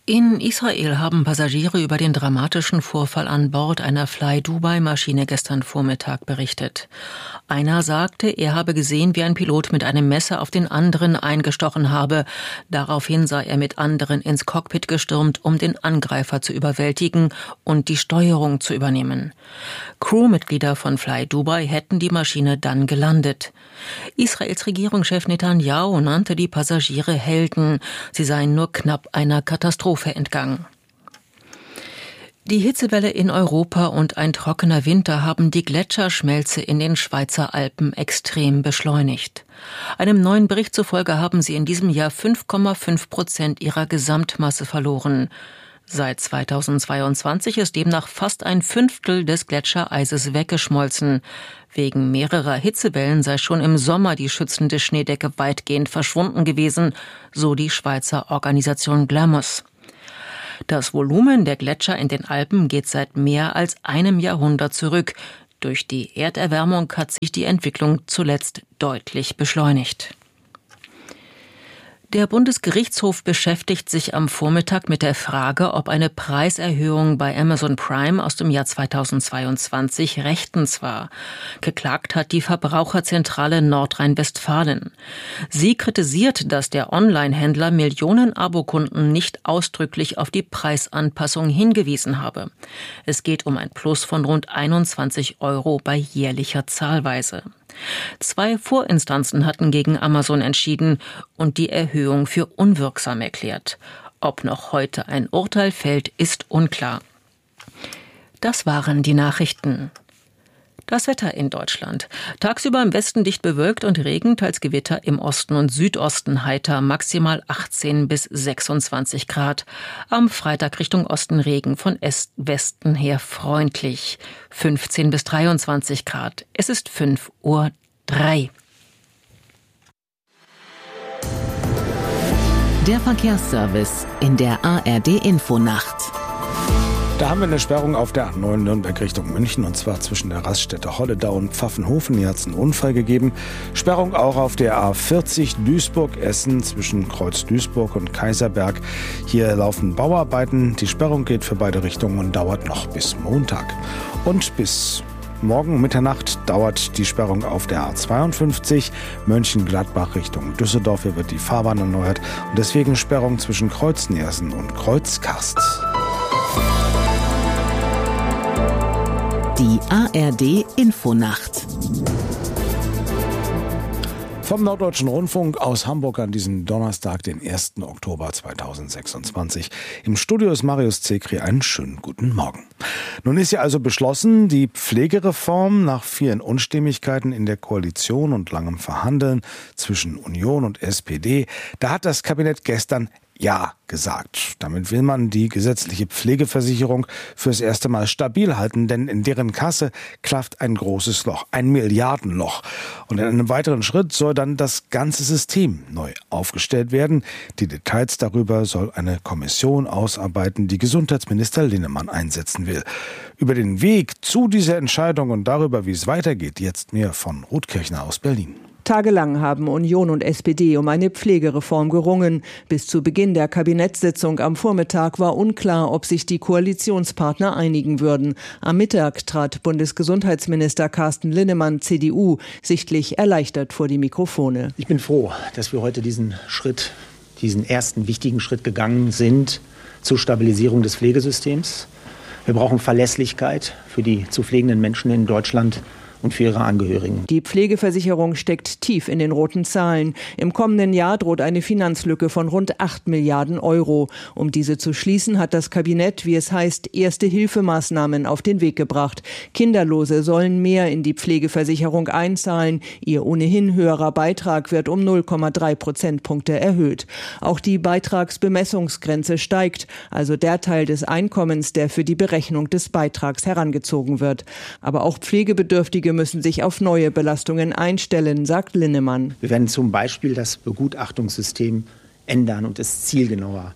In Israel haben Passagiere über den dramatischen Vorfall an Bord einer Fly-Dubai-Maschine gestern Vormittag berichtet. Einer sagte, er habe gesehen, wie ein Pilot mit einem Messer auf den anderen eingestochen habe. Daraufhin sei er mit anderen ins Cockpit gestürmt, um den Angreifer zu überwältigen und die Steuerung zu übernehmen. Crewmitglieder von Fly-Dubai hätten die Maschine dann gelandet. Israels Regierungschef Netanyahu nannte die Passagiere Helden. Sie seien nur knapp einer Katastrophe entgangen. Die Hitzewelle in Europa und ein trockener Winter haben die Gletscherschmelze in den Schweizer Alpen extrem beschleunigt. Einem neuen Bericht zufolge haben sie in diesem Jahr fünf Komma fünf Prozent ihrer Gesamtmasse verloren. Seit zweitausendzweiundzwanzig ist demnach fast ein Fünftel des Gletschereises weggeschmolzen. Wegen mehrerer Hitzewellen sei schon im Sommer die schützende Schneedecke weitgehend verschwunden gewesen, so die Schweizer Organisation Glamus. Das Volumen der Gletscher in den Alpen geht seit mehr als einem Jahrhundert zurück. Durch die Erderwärmung hat sich die Entwicklung zuletzt deutlich beschleunigt. Der Bundesgerichtshof beschäftigt sich am Vormittag mit der Frage, ob eine Preiserhöhung bei Amazon Prime aus dem Jahr zweitausendzweiundzwanzig rechtens war. Geklagt hat die Verbraucherzentrale Nordrhein-Westfalen. Sie kritisiert, dass der Online-Händler Millionen Abokunden nicht ausdrücklich auf die Preisanpassung hingewiesen habe. Es geht um ein Plus von rund einundzwanzig Euro bei jährlicher Zahlweise. Zwei Vorinstanzen hatten gegen Amazon entschieden und die Erhöhung für unwirksam erklärt. Ob noch heute ein Urteil fällt, ist unklar. Das waren die Nachrichten. Das Wetter in Deutschland. Tagsüber im Westen dicht bewölkt und Regen, teils Gewitter, im Osten und Südosten heiter, maximal achtzehn bis sechsundzwanzig Grad. Am Freitag Richtung Osten Regen, von Westen her freundlich, fünfzehn bis dreiundzwanzig Grad. Es ist fünf Uhr drei. Der Verkehrsservice in der A R D-Infonacht. Da haben wir eine Sperrung auf der A neun Nürnberg Richtung München, und zwar zwischen der Raststätte Holledau und Pfaffenhofen. Hier hat es einen Unfall gegeben. Sperrung auch auf der A vierzig Duisburg-Essen zwischen Kreuz Duisburg und Kaiserberg. Hier laufen Bauarbeiten. Die Sperrung geht für beide Richtungen und dauert noch bis Montag. Und bis morgen Mitternacht dauert die Sperrung auf der A zweiundfünfzig Mönchengladbach Richtung Düsseldorf. Hier wird die Fahrbahn erneuert und deswegen Sperrung zwischen Kreuz-Nersen und Kreuz-Karst. Die A R D-Infonacht. Vom Norddeutschen Rundfunk aus Hamburg an diesem Donnerstag, den ersten Oktober zweitausendsechsundzwanzig. Im Studio ist Marius Zekri. Einen schönen guten Morgen. Nun ist ja also beschlossen, die Pflegereform nach vielen Unstimmigkeiten in der Koalition und langem Verhandeln zwischen Union und S P D, da hat das Kabinett gestern Ja gesagt. Damit will man die gesetzliche Pflegeversicherung fürs erste Mal stabil halten, denn in deren Kasse klafft ein großes Loch, ein Milliardenloch. Und in einem weiteren Schritt soll dann das ganze System neu aufgestellt werden. Die Details darüber soll eine Kommission ausarbeiten, die Gesundheitsminister Linnemann einsetzen will. Über den Weg zu dieser Entscheidung und darüber, wie es weitergeht, jetzt mehr von Ruth Kirchner aus Berlin. Tagelang haben Union und S P D um eine Pflegereform gerungen. Bis zu Beginn der Kabinettssitzung am Vormittag war unklar, ob sich die Koalitionspartner einigen würden. Am Mittag trat Bundesgesundheitsminister Carsten Linnemann, C D U, sichtlich erleichtert vor die Mikrofone. Ich bin froh, dass wir heute diesen Schritt, diesen ersten wichtigen Schritt gegangen sind zur Stabilisierung des Pflegesystems. Wir brauchen Verlässlichkeit für die zu pflegenden Menschen in Deutschland und für ihre Angehörigen. Die Pflegeversicherung steckt tief in den roten Zahlen. Im kommenden Jahr droht eine Finanzlücke von rund acht Milliarden Euro. Um diese zu schließen, hat das Kabinett, wie es heißt, Erste-Hilfemaßnahmen auf den Weg gebracht. Kinderlose sollen mehr in die Pflegeversicherung einzahlen. Ihr ohnehin höherer Beitrag wird um null Komma drei Prozentpunkte erhöht. Auch die Beitragsbemessungsgrenze steigt, also der Teil des Einkommens, der für die Berechnung des Beitrags herangezogen wird. Aber auch Pflegebedürftige müssen sich auf neue Belastungen einstellen, sagt Linnemann. Wir werden zum Beispiel das Begutachtungssystem ändern und es zielgenauer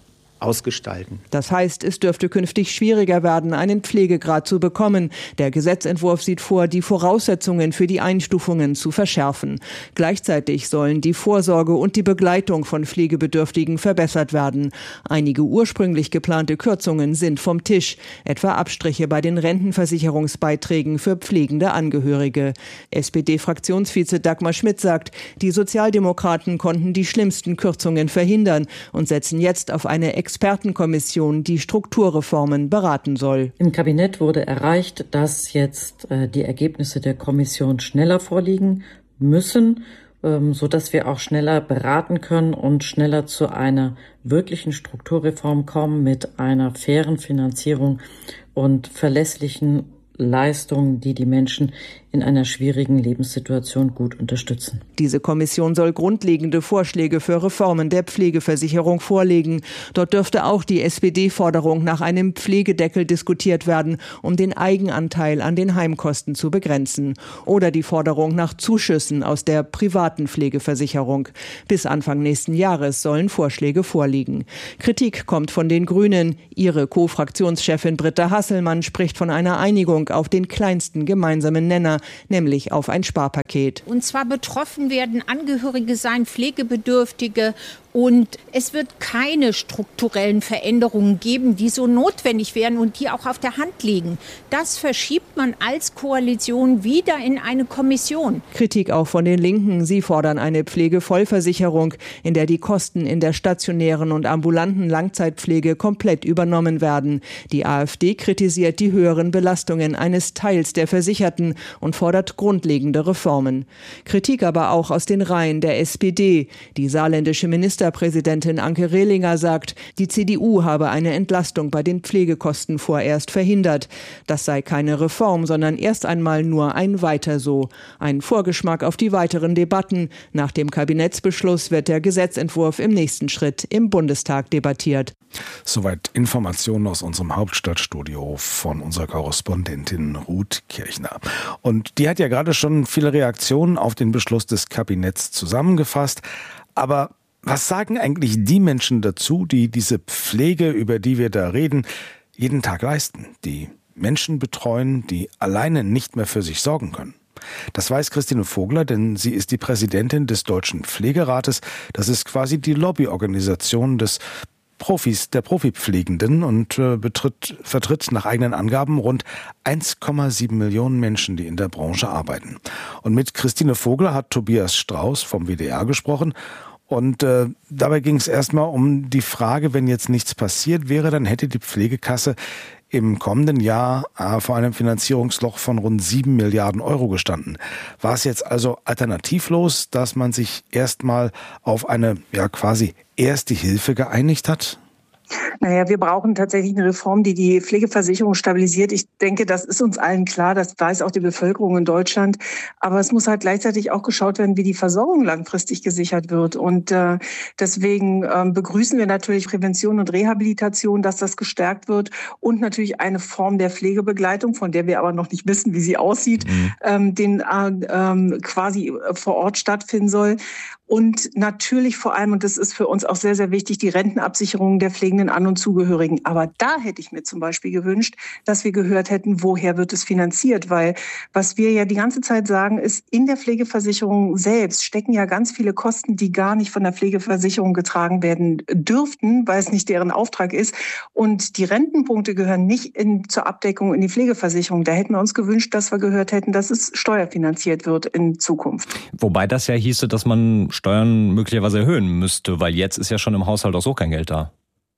ausgestalten. Das heißt, es dürfte künftig schwieriger werden, einen Pflegegrad zu bekommen. Der Gesetzentwurf sieht vor, die Voraussetzungen für die Einstufungen zu verschärfen. Gleichzeitig sollen die Vorsorge und die Begleitung von Pflegebedürftigen verbessert werden. Einige ursprünglich geplante Kürzungen sind vom Tisch, etwa Abstriche bei den Rentenversicherungsbeiträgen für pflegende Angehörige. S P D-Fraktionsvize Dagmar Schmidt sagt, die Sozialdemokraten konnten die schlimmsten Kürzungen verhindern und setzen jetzt auf eine Expertenkommission, die Strukturreformen beraten soll. Im Kabinett wurde erreicht, dass jetzt äh, die Ergebnisse der Kommission schneller vorliegen müssen, ähm, sodass wir auch schneller beraten können und schneller zu einer wirklichen Strukturreform kommen mit einer fairen Finanzierung und verlässlichen Leistungen, die die Menschen in einer schwierigen Lebenssituation gut unterstützen. Diese Kommission soll grundlegende Vorschläge für Reformen der Pflegeversicherung vorlegen. Dort dürfte auch die S P D-Forderung nach einem Pflegedeckel diskutiert werden, um den Eigenanteil an den Heimkosten zu begrenzen. Oder die Forderung nach Zuschüssen aus der privaten Pflegeversicherung. Bis Anfang nächsten Jahres sollen Vorschläge vorliegen. Kritik kommt von den Grünen. Ihre Co-Fraktionschefin Britta Hasselmann spricht von einer Einigung auf den kleinsten gemeinsamen Nenner, nämlich auf ein Sparpaket. Und zwar betroffen werden Angehörige sein, Pflegebedürftige, und es wird keine strukturellen Veränderungen geben, die so notwendig wären und die auch auf der Hand liegen. Das verschiebt man als Koalition wieder in eine Kommission. Kritik auch von den Linken. Sie fordern eine Pflegevollversicherung, in der die Kosten in der stationären und ambulanten Langzeitpflege komplett übernommen werden. Die AfD kritisiert die höheren Belastungen eines Teils der Versicherten und fordert grundlegende Reformen. Kritik aber auch aus den Reihen der S P D. Die saarländische Ministerpräsidentin Anke Rehlinger sagt, die C D U habe eine Entlastung bei den Pflegekosten vorerst verhindert. Das sei keine Reform, sondern erst einmal nur ein Weiter so. Ein Vorgeschmack auf die weiteren Debatten. Nach dem Kabinettsbeschluss wird der Gesetzentwurf im nächsten Schritt im Bundestag debattiert. Soweit Informationen aus unserem Hauptstadtstudio von unserer Korrespondentin Ruth Kirchner. Und die hat ja gerade schon viele Reaktionen auf den Beschluss des Kabinetts zusammengefasst. Aber was sagen eigentlich die Menschen dazu, die diese Pflege, über die wir da reden, jeden Tag leisten, die Menschen betreuen, die alleine nicht mehr für sich sorgen können? Das weiß Christine Vogler, denn sie ist die Präsidentin des Deutschen Pflegerates. Das ist quasi die Lobbyorganisation des Profis, der Profipflegenden und äh, betritt, vertritt nach eigenen Angaben rund eins Komma sieben Millionen Menschen, die in der Branche arbeiten. Und mit Christine Vogler hat Tobias Strauß vom W D R gesprochen. Und äh, dabei ging es erstmal um die Frage, wenn jetzt nichts passiert wäre, dann hätte die Pflegekasse im kommenden Jahr äh, vor einem Finanzierungsloch von rund sieben Milliarden Euro gestanden. War es jetzt also alternativlos, dass man sich erstmal auf eine ja quasi erste Hilfe geeinigt hat? Naja, wir brauchen tatsächlich eine Reform, die die Pflegeversicherung stabilisiert. Ich denke, das ist uns allen klar. Das weiß auch die Bevölkerung in Deutschland. Aber es muss halt gleichzeitig auch geschaut werden, wie die Versorgung langfristig gesichert wird. Und äh, deswegen äh, begrüßen wir natürlich Prävention und Rehabilitation, dass das gestärkt wird. Und natürlich eine Form der Pflegebegleitung, von der wir aber noch nicht wissen, wie sie aussieht, mhm. ähm, den äh, äh, quasi vor Ort stattfinden soll. Und natürlich vor allem, und das ist für uns auch sehr, sehr wichtig, die Rentenabsicherung der pflegenden An- und Zugehörigen. Aber da hätte ich mir zum Beispiel gewünscht, dass wir gehört hätten, woher wird es finanziert? Weil was wir ja die ganze Zeit sagen, ist, in der Pflegeversicherung selbst stecken ja ganz viele Kosten, die gar nicht von der Pflegeversicherung getragen werden dürften, weil es nicht deren Auftrag ist. Und die Rentenpunkte gehören nicht in, zur Abdeckung in die Pflegeversicherung. Da hätten wir uns gewünscht, dass wir gehört hätten, dass es steuerfinanziert wird in Zukunft. Wobei das ja hieße, dass man Steuern möglicherweise erhöhen müsste, weil jetzt ist ja schon im Haushalt auch so kein Geld da.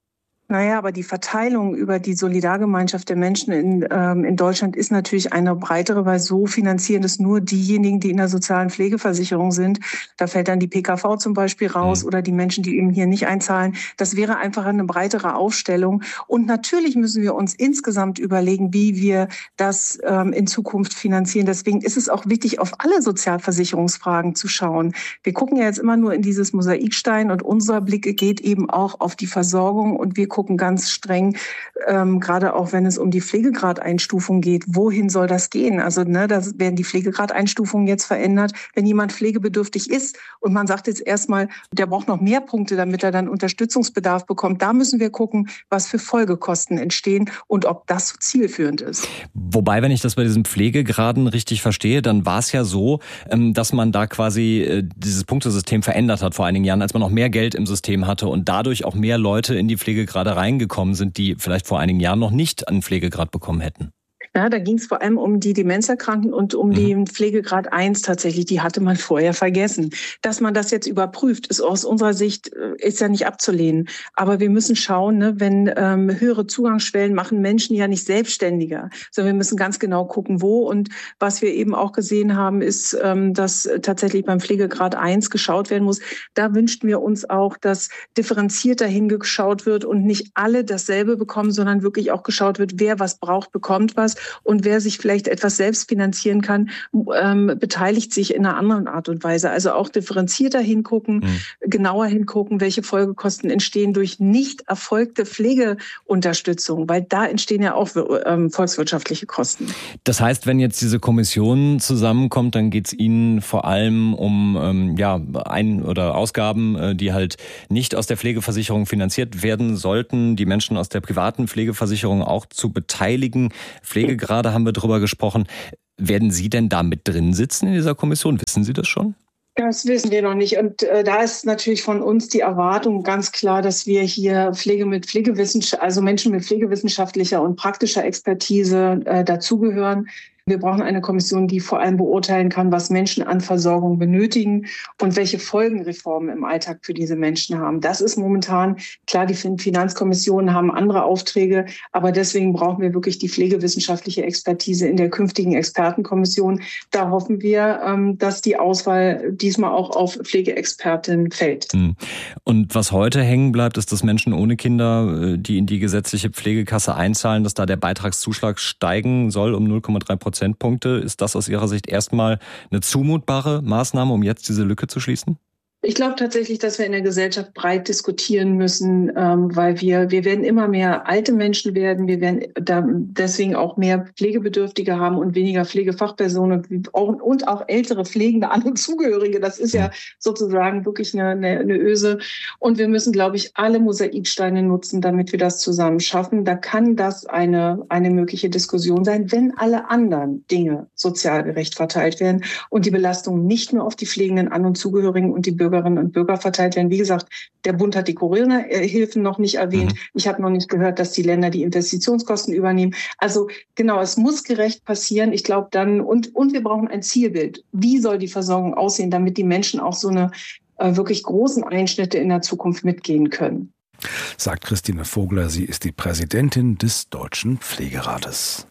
Naja, aber die Verteilung über die Solidargemeinschaft der Menschen in, ähm, in Deutschland ist natürlich eine breitere, weil so finanzieren es nur diejenigen, die in der sozialen Pflegeversicherung sind. Da fällt dann die P K V zum Beispiel raus mhm. oder die Menschen, die eben hier nicht einzahlen. Das wäre einfach eine breitere Aufstellung. Und natürlich müssen wir uns insgesamt überlegen, wie wir das ähm, in Zukunft finanzieren. Deswegen ist es auch wichtig, auf alle Sozialversicherungsfragen zu schauen. Wir gucken ja jetzt immer nur in dieses Mosaikstein und unser Blick geht eben auch auf die Versorgung und wir gucken ganz streng, ähm, gerade auch wenn es um die Pflegegradeinstufung geht, wohin soll das gehen? Also ne, da werden die Pflegegradeinstufungen jetzt verändert. Wenn jemand pflegebedürftig ist und man sagt jetzt erstmal, der braucht noch mehr Punkte, damit er dann Unterstützungsbedarf bekommt, da müssen wir gucken, was für Folgekosten entstehen und ob das so zielführend ist. Wobei, wenn ich das bei diesen Pflegegraden richtig verstehe, dann war es ja so, dass man da quasi dieses Punktesystem verändert hat vor einigen Jahren, als man noch mehr Geld im System hatte und dadurch auch mehr Leute in die Pflegegrade reingekommen sind, die vielleicht vor einigen Jahren noch nicht einen Pflegegrad bekommen hätten. Ja, da ging es vor allem um die Demenzerkrankten und um mhm. den Pflegegrad eins tatsächlich. Die hatte man vorher vergessen. Dass man das jetzt überprüft, ist aus unserer Sicht ist ja nicht abzulehnen. Aber wir müssen schauen, ne, wenn ähm, höhere Zugangsschwellen machen Menschen ja nicht selbstständiger, sondern wir müssen ganz genau gucken, wo. Und was wir eben auch gesehen haben, ist, ähm, dass tatsächlich beim Pflegegrad eins geschaut werden muss. Da wünschten wir uns auch, dass differenzierter hingeschaut wird und nicht alle dasselbe bekommen, sondern wirklich auch geschaut wird, wer was braucht, bekommt was. Und wer sich vielleicht etwas selbst finanzieren kann, ähm, beteiligt sich in einer anderen Art und Weise. Also auch differenzierter hingucken, mhm. genauer hingucken, welche Folgekosten entstehen durch nicht erfolgte Pflegeunterstützung, weil da entstehen ja auch ähm, volkswirtschaftliche Kosten. Das heißt, wenn jetzt diese Kommission zusammenkommt, dann geht es Ihnen vor allem um ähm, ja, Ein- oder Ausgaben, die halt nicht aus der Pflegeversicherung finanziert werden sollten, die Menschen aus der privaten Pflegeversicherung auch zu beteiligen. Pflege Gerade haben wir drüber gesprochen. Werden Sie denn da mit drin sitzen in dieser Kommission? Wissen Sie das schon? Das wissen wir noch nicht. Und äh, da ist natürlich von uns die Erwartung ganz klar, dass wir hier Pflege mit Pflegewissenschaft, also Menschen mit pflegewissenschaftlicher und praktischer Expertise äh, dazugehören. Wir brauchen eine Kommission, die vor allem beurteilen kann, was Menschen an Versorgung benötigen und welche Folgen Reformen im Alltag für diese Menschen haben. Das ist momentan, klar, die Finanzkommissionen haben andere Aufträge, aber deswegen brauchen wir wirklich die pflegewissenschaftliche Expertise in der künftigen Expertenkommission. Da hoffen wir, dass die Auswahl diesmal auch auf Pflegeexpertin fällt. Und was heute hängen bleibt, ist, dass Menschen ohne Kinder, die in die gesetzliche Pflegekasse einzahlen, dass da der Beitragszuschlag steigen soll um null Komma drei Prozentpunkte. Ist das aus Ihrer Sicht erstmal eine zumutbare Maßnahme, um jetzt diese Lücke zu schließen? Ich glaube tatsächlich, dass wir in der Gesellschaft breit diskutieren müssen, ähm, weil wir wir werden immer mehr alte Menschen werden. Wir werden da deswegen auch mehr Pflegebedürftige haben und weniger Pflegefachpersonen und auch, und auch ältere pflegende andere Zugehörige. Das ist ja sozusagen wirklich eine, eine, eine Öse. Und wir müssen, glaube ich, alle Mosaiksteine nutzen, damit wir das zusammen schaffen. Da kann das eine eine mögliche Diskussion sein, wenn alle anderen Dinge sozial gerecht verteilt werden und die Belastung nicht nur auf die pflegenden An- und Zugehörigen und die Bürger Bürgerinnen und Bürger verteilt werden. Wie gesagt, der Bund hat die Corona-Hilfen noch nicht erwähnt. Mhm. Ich habe noch nicht gehört, dass die Länder die Investitionskosten übernehmen. Also genau, es muss gerecht passieren. Ich glaube dann, und, und wir brauchen ein Zielbild. Wie soll die Versorgung aussehen, damit die Menschen auch so eine äh, wirklich großen Einschnitte in der Zukunft mitgehen können? Sagt Christine Vogler. Sie ist die Präsidentin des Deutschen Pflegerates.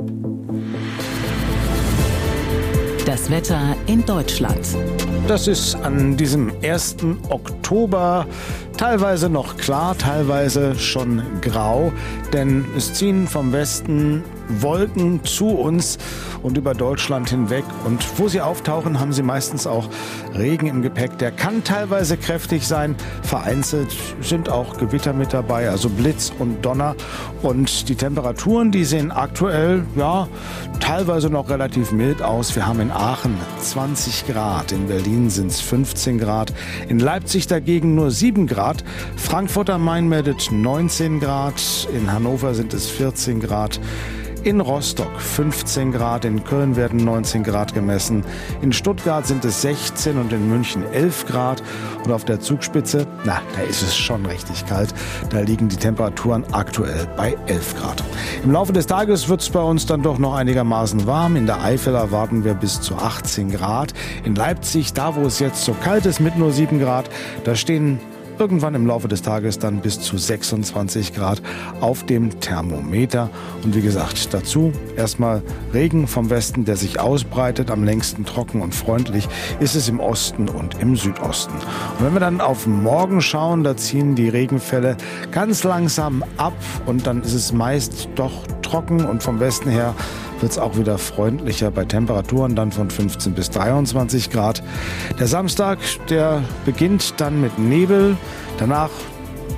Das Wetter in Deutschland. Das ist an diesem ersten Oktober teilweise noch klar, teilweise schon grau, denn es ziehen vom Westen Wolken zu uns und über Deutschland hinweg. Und wo sie auftauchen, haben sie meistens auch Regen im Gepäck. Der kann teilweise kräftig sein. Vereinzelt sind auch Gewitter mit dabei, also Blitz und Donner. Und die Temperaturen, die sehen aktuell, ja, teilweise noch relativ mild aus. Wir haben in Aachen zwanzig Grad, in Berlin sind es fünfzehn Grad, in Leipzig dagegen nur sieben Grad. Frankfurt am Main meldet neunzehn Grad, in Hannover sind es vierzehn Grad. In Rostock fünfzehn Grad, in Köln werden neunzehn Grad gemessen, in Stuttgart sind es sechzehn und in München elf Grad. Und auf der Zugspitze, na, da ist es schon richtig kalt. Da liegen die Temperaturen aktuell bei elf Grad. Im Laufe des Tages wird es bei uns dann doch noch einigermaßen warm. In der Eifel erwarten wir bis zu achtzehn Grad. In Leipzig, da wo es jetzt so kalt ist mit nur sieben Grad, da stehen irgendwann im Laufe des Tages dann bis zu sechsundzwanzig Grad auf dem Thermometer. Und wie gesagt, dazu erstmal Regen vom Westen, der sich ausbreitet. Am längsten trocken und freundlich ist es im Osten und im Südosten. Und wenn wir dann auf morgen schauen, da ziehen die Regenfälle ganz langsam ab und dann ist es meist doch trocken und vom Westen her wird es auch wieder freundlicher bei Temperaturen dann von fünfzehn bis dreiundzwanzig Grad. Der Samstag, der beginnt dann mit Nebel. Danach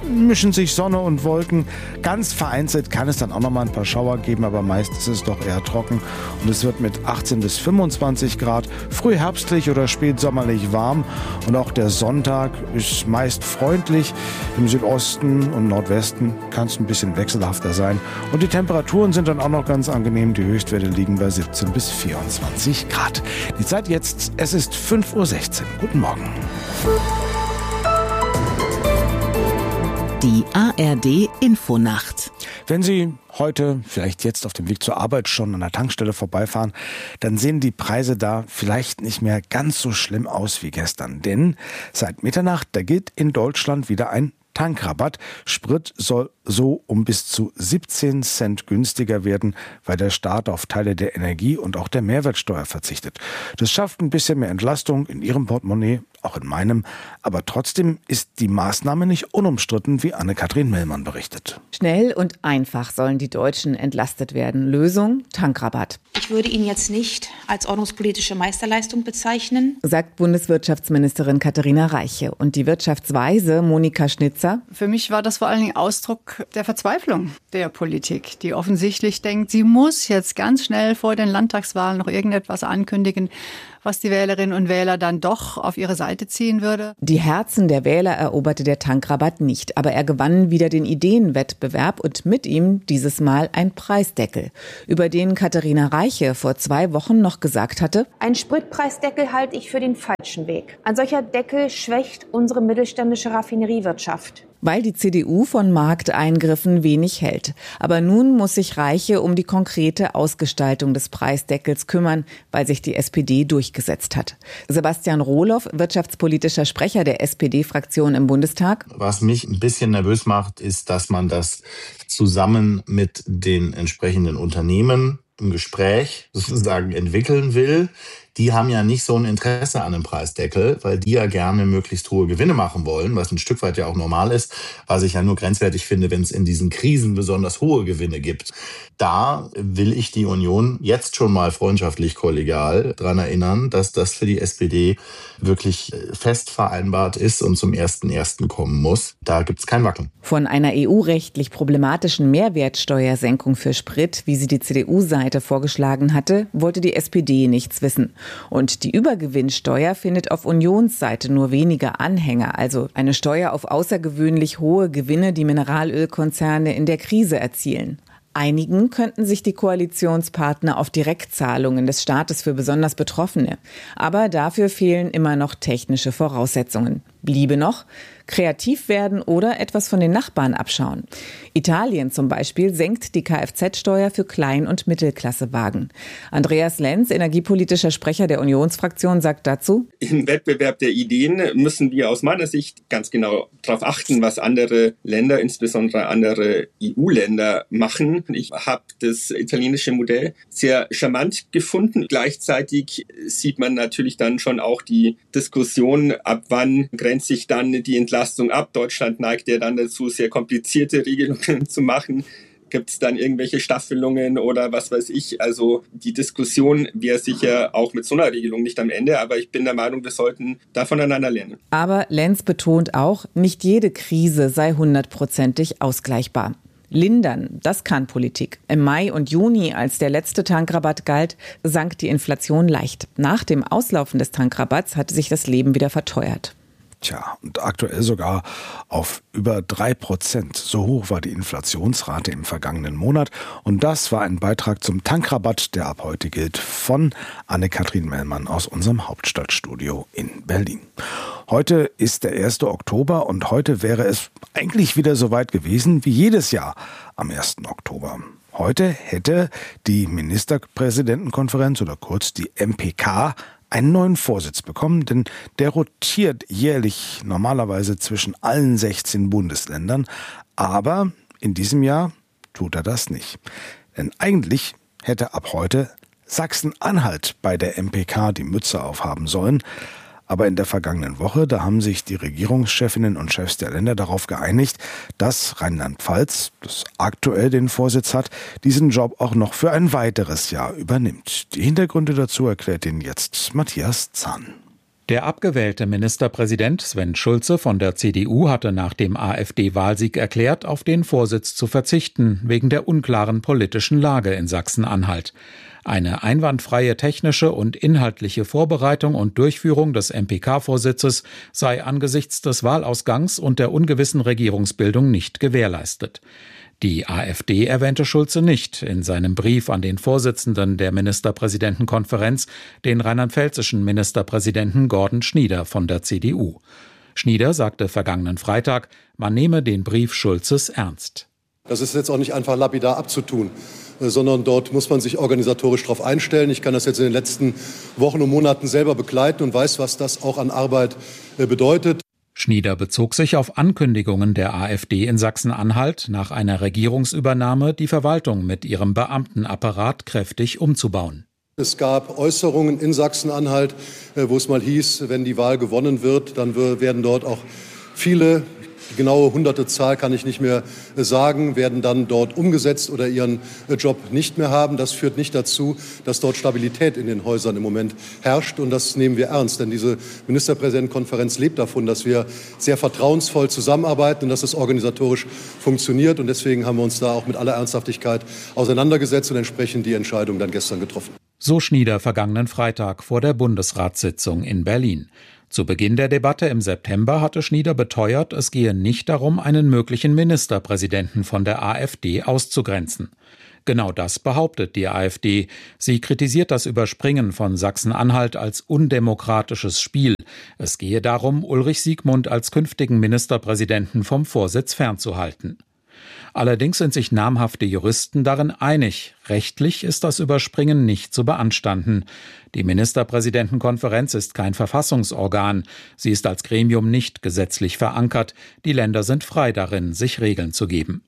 mischen sich Sonne und Wolken. Ganz vereinzelt kann es dann auch noch mal ein paar Schauer geben, aber meist ist es doch eher trocken. Und es wird mit achtzehn bis fünfundzwanzig Grad früh herbstlich oder spätsommerlich warm. Und auch der Sonntag ist meist freundlich. Im Südosten und Nordwesten kann es ein bisschen wechselhafter sein. Und die Temperaturen sind dann auch noch ganz angenehm. Die Höchstwerte liegen bei siebzehn bis vierundzwanzig Grad. Die Zeit jetzt, es ist fünf Uhr sechzehn. Guten Morgen. Die A R D Infonacht. Wenn Sie heute, vielleicht jetzt auf dem Weg zur Arbeit schon an der Tankstelle vorbeifahren, dann sehen die Preise da vielleicht nicht mehr ganz so schlimm aus wie gestern. Denn seit Mitternacht, da gilt in Deutschland wieder ein Tankrabatt. Sprit soll so um bis zu siebzehn Cent günstiger werden, weil der Staat auf Teile der Energie- und auch der Mehrwertsteuer verzichtet. Das schafft ein bisschen mehr Entlastung in Ihrem Portemonnaie, auch in meinem. Aber trotzdem ist die Maßnahme nicht unumstritten, wie Anne-Kathrin Mellmann berichtet. Schnell und einfach sollen die Deutschen entlastet werden. Lösung: Tankrabatt. Ich würde ihn jetzt nicht als ordnungspolitische Meisterleistung bezeichnen, sagt Bundeswirtschaftsministerin Katharina Reiche. Und die Wirtschaftsweise Monika Schnitzer: Für mich war das vor allen Dingen Ausdruck der Verzweiflung der Politik, die offensichtlich denkt, sie muss jetzt ganz schnell vor den Landtagswahlen noch irgendetwas ankündigen, was die Wählerinnen und Wähler dann doch auf ihre Seite ziehen würde. Die Herzen der Wähler eroberte der Tankrabatt nicht, aber er gewann wieder den Ideenwettbewerb und mit ihm dieses Mal ein Preisdeckel, über den Katharina Reiche vor zwei Wochen noch gesagt hatte: Ein Spritpreisdeckel halte ich für den falschen Weg. Ein solcher Deckel schwächt unsere mittelständische Raffineriewirtschaft. Weil die C D U von Markteingriffen wenig hält. Aber nun muss sich Reiche um die konkrete Ausgestaltung des Preisdeckels kümmern, weil sich die S P D durchgesetzt hat. Sebastian Rohloff, wirtschaftspolitischer Sprecher der S P D-Fraktion im Bundestag. Was mich ein bisschen nervös macht, ist, dass man das zusammen mit den entsprechenden Unternehmen im Gespräch sozusagen entwickeln will. Die haben ja nicht so ein Interesse an einem Preisdeckel, weil die ja gerne möglichst hohe Gewinne machen wollen, was ein Stück weit ja auch normal ist, was ich ja nur grenzwertig finde, wenn es in diesen Krisen besonders hohe Gewinne gibt. Da will ich die Union jetzt schon mal freundschaftlich kollegial daran erinnern, dass das für die S P D wirklich fest vereinbart ist und zum ersten ersten kommen muss. Da gibt es kein Wackeln. Von einer E U-rechtlich problematischen Mehrwertsteuersenkung für Sprit, wie sie die C D U-Seite vorgeschlagen hatte, wollte die S P D nichts wissen. Und die Übergewinnsteuer findet auf Unionsseite nur wenige Anhänger, also eine Steuer auf außergewöhnlich hohe Gewinne, die Mineralölkonzerne in der Krise erzielen. Einigen könnten sich die Koalitionspartner auf Direktzahlungen des Staates für besonders Betroffene. Aber dafür fehlen immer noch technische Voraussetzungen. Bliebe noch: kreativ werden oder etwas von den Nachbarn abschauen. Italien zum Beispiel senkt die Kfz-Steuer für Klein- und Mittelklassewagen. Andreas Lenz, energiepolitischer Sprecher der Unionsfraktion, sagt dazu: Im Wettbewerb der Ideen müssen wir aus meiner Sicht ganz genau darauf achten, was andere Länder, insbesondere andere E U-Länder, machen. Ich habe das italienische Modell sehr charmant gefunden. Gleichzeitig sieht man natürlich dann schon auch die Diskussion, ab wann grenzt sich dann die Entlastung ab. Deutschland neigt ja dann dazu, sehr komplizierte Regelungen zu machen. Gibt es dann irgendwelche Staffelungen oder was weiß ich? Also die Diskussion wäre sicher auch mit so einer Regelung nicht am Ende, aber ich bin der Meinung, wir sollten da voneinander lernen. Aber Lenz betont auch, nicht jede Krise sei hundertprozentig ausgleichbar. Lindern, das kann Politik. Im Mai und Juni, als der letzte Tankrabatt galt, sank die Inflation leicht. Nach dem Auslaufen des Tankrabatts hatte sich das Leben wieder verteuert. Tja, und aktuell sogar auf über drei Prozent. So hoch war die Inflationsrate im vergangenen Monat. Und das war ein Beitrag zum Tankrabatt, der ab heute gilt, von Anne-Kathrin Mellmann aus unserem Hauptstadtstudio in Berlin. Heute ist der erste Oktober und heute wäre es eigentlich wieder so weit gewesen wie jedes Jahr am ersten Oktober. Heute hätte die Ministerpräsidentenkonferenz oder kurz die M P K einen neuen Vorsitz bekommen, denn der rotiert jährlich normalerweise zwischen allen sechzehn Bundesländern. Aber in diesem Jahr tut er das nicht. Denn eigentlich hätte ab heute Sachsen-Anhalt bei der M P K die Mütze aufhaben sollen. Aber in der vergangenen Woche, da haben sich die Regierungschefinnen und Chefs der Länder darauf geeinigt, dass Rheinland-Pfalz, das aktuell den Vorsitz hat, diesen Job auch noch für ein weiteres Jahr übernimmt. Die Hintergründe dazu erklärt Ihnen jetzt Matthias Zahn. Der abgewählte Ministerpräsident Sven Schulze von der C D U hatte nach dem AfD-Wahlsieg erklärt, auf den Vorsitz zu verzichten, wegen der unklaren politischen Lage in Sachsen-Anhalt. Eine einwandfreie technische und inhaltliche Vorbereitung und Durchführung des M P K-Vorsitzes sei angesichts des Wahlausgangs und der ungewissen Regierungsbildung nicht gewährleistet. Die AfD erwähnte Schulze nicht in seinem Brief an den Vorsitzenden der Ministerpräsidentenkonferenz, den rheinland-pfälzischen Ministerpräsidenten Gordon Schnieder von der C D U. Schnieder sagte vergangenen Freitag, man nehme den Brief Schulzes ernst. Das ist jetzt auch nicht einfach lapidar abzutun, sondern dort muss man sich organisatorisch darauf einstellen. Ich kann das jetzt in den letzten Wochen und Monaten selber begleiten und weiß, was das auch an Arbeit bedeutet. Schnieder bezog sich auf Ankündigungen der AfD in Sachsen-Anhalt, nach einer Regierungsübernahme die Verwaltung mit ihrem Beamtenapparat kräftig umzubauen. Es gab Äußerungen in Sachsen-Anhalt, wo es mal hieß, wenn die Wahl gewonnen wird, dann werden dort auch viele, die genaue hunderte Zahl kann ich nicht mehr sagen, werden dann dort umgesetzt oder ihren Job nicht mehr haben. Das führt nicht dazu, dass dort Stabilität in den Häusern im Moment herrscht. Und das nehmen wir ernst, denn diese Ministerpräsidentenkonferenz lebt davon, dass wir sehr vertrauensvoll zusammenarbeiten und dass es organisatorisch funktioniert. Und deswegen haben wir uns da auch mit aller Ernsthaftigkeit auseinandergesetzt und entsprechend die Entscheidung dann gestern getroffen. So Schnieder vergangenen Freitag vor der Bundesratssitzung in Berlin. Zu Beginn der Debatte im September hatte Schnieder beteuert, es gehe nicht darum, einen möglichen Ministerpräsidenten von der AfD auszugrenzen. Genau das behauptet die AfD. Sie kritisiert das Überspringen von Sachsen-Anhalt als undemokratisches Spiel. Es gehe darum, Ulrich Siegmund als künftigen Ministerpräsidenten vom Vorsitz fernzuhalten. Allerdings sind sich namhafte Juristen darin einig, rechtlich ist das Überspringen nicht zu beanstanden. Die Ministerpräsidentenkonferenz ist kein Verfassungsorgan, sie ist als Gremium nicht gesetzlich verankert, die Länder sind frei darin, sich Regeln zu geben.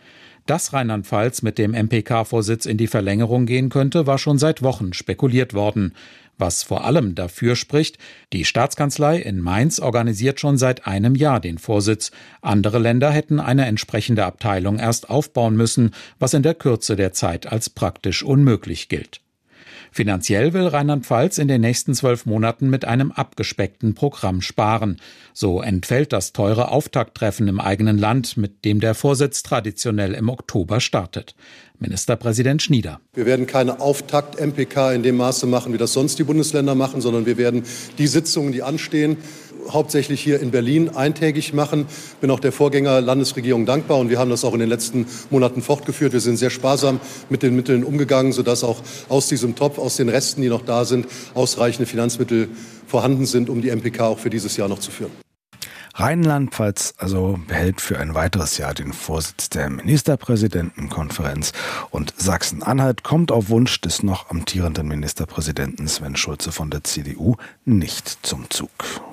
Dass Rheinland-Pfalz mit dem M P K-Vorsitz in die Verlängerung gehen könnte, war schon seit Wochen spekuliert worden. Was vor allem dafür spricht, die Staatskanzlei in Mainz organisiert schon seit einem Jahr den Vorsitz. Andere Länder hätten eine entsprechende Abteilung erst aufbauen müssen, was in der Kürze der Zeit als praktisch unmöglich gilt. Finanziell will Rheinland-Pfalz in den nächsten zwölf Monaten mit einem abgespeckten Programm sparen. So entfällt das teure Auftakttreffen im eigenen Land, mit dem der Vorsitz traditionell im Oktober startet. Ministerpräsident Schnieder. Wir werden keine Auftakt-M P K in dem Maße machen, wie das sonst die Bundesländer machen, sondern wir werden die Sitzungen, die anstehen, hauptsächlich hier in Berlin eintägig machen. Ich bin auch der Vorgänger-Landesregierung dankbar und wir haben das auch in den letzten Monaten fortgeführt. Wir sind sehr sparsam mit den Mitteln umgegangen, sodass auch aus diesem Topf, aus den Resten, die noch da sind, ausreichende Finanzmittel vorhanden sind, um die M P K auch für dieses Jahr noch zu führen. Rheinland-Pfalz also behält für ein weiteres Jahr den Vorsitz der Ministerpräsidentenkonferenz und Sachsen-Anhalt kommt auf Wunsch des noch amtierenden Ministerpräsidenten Sven Schulze von der C D U nicht zum Zug.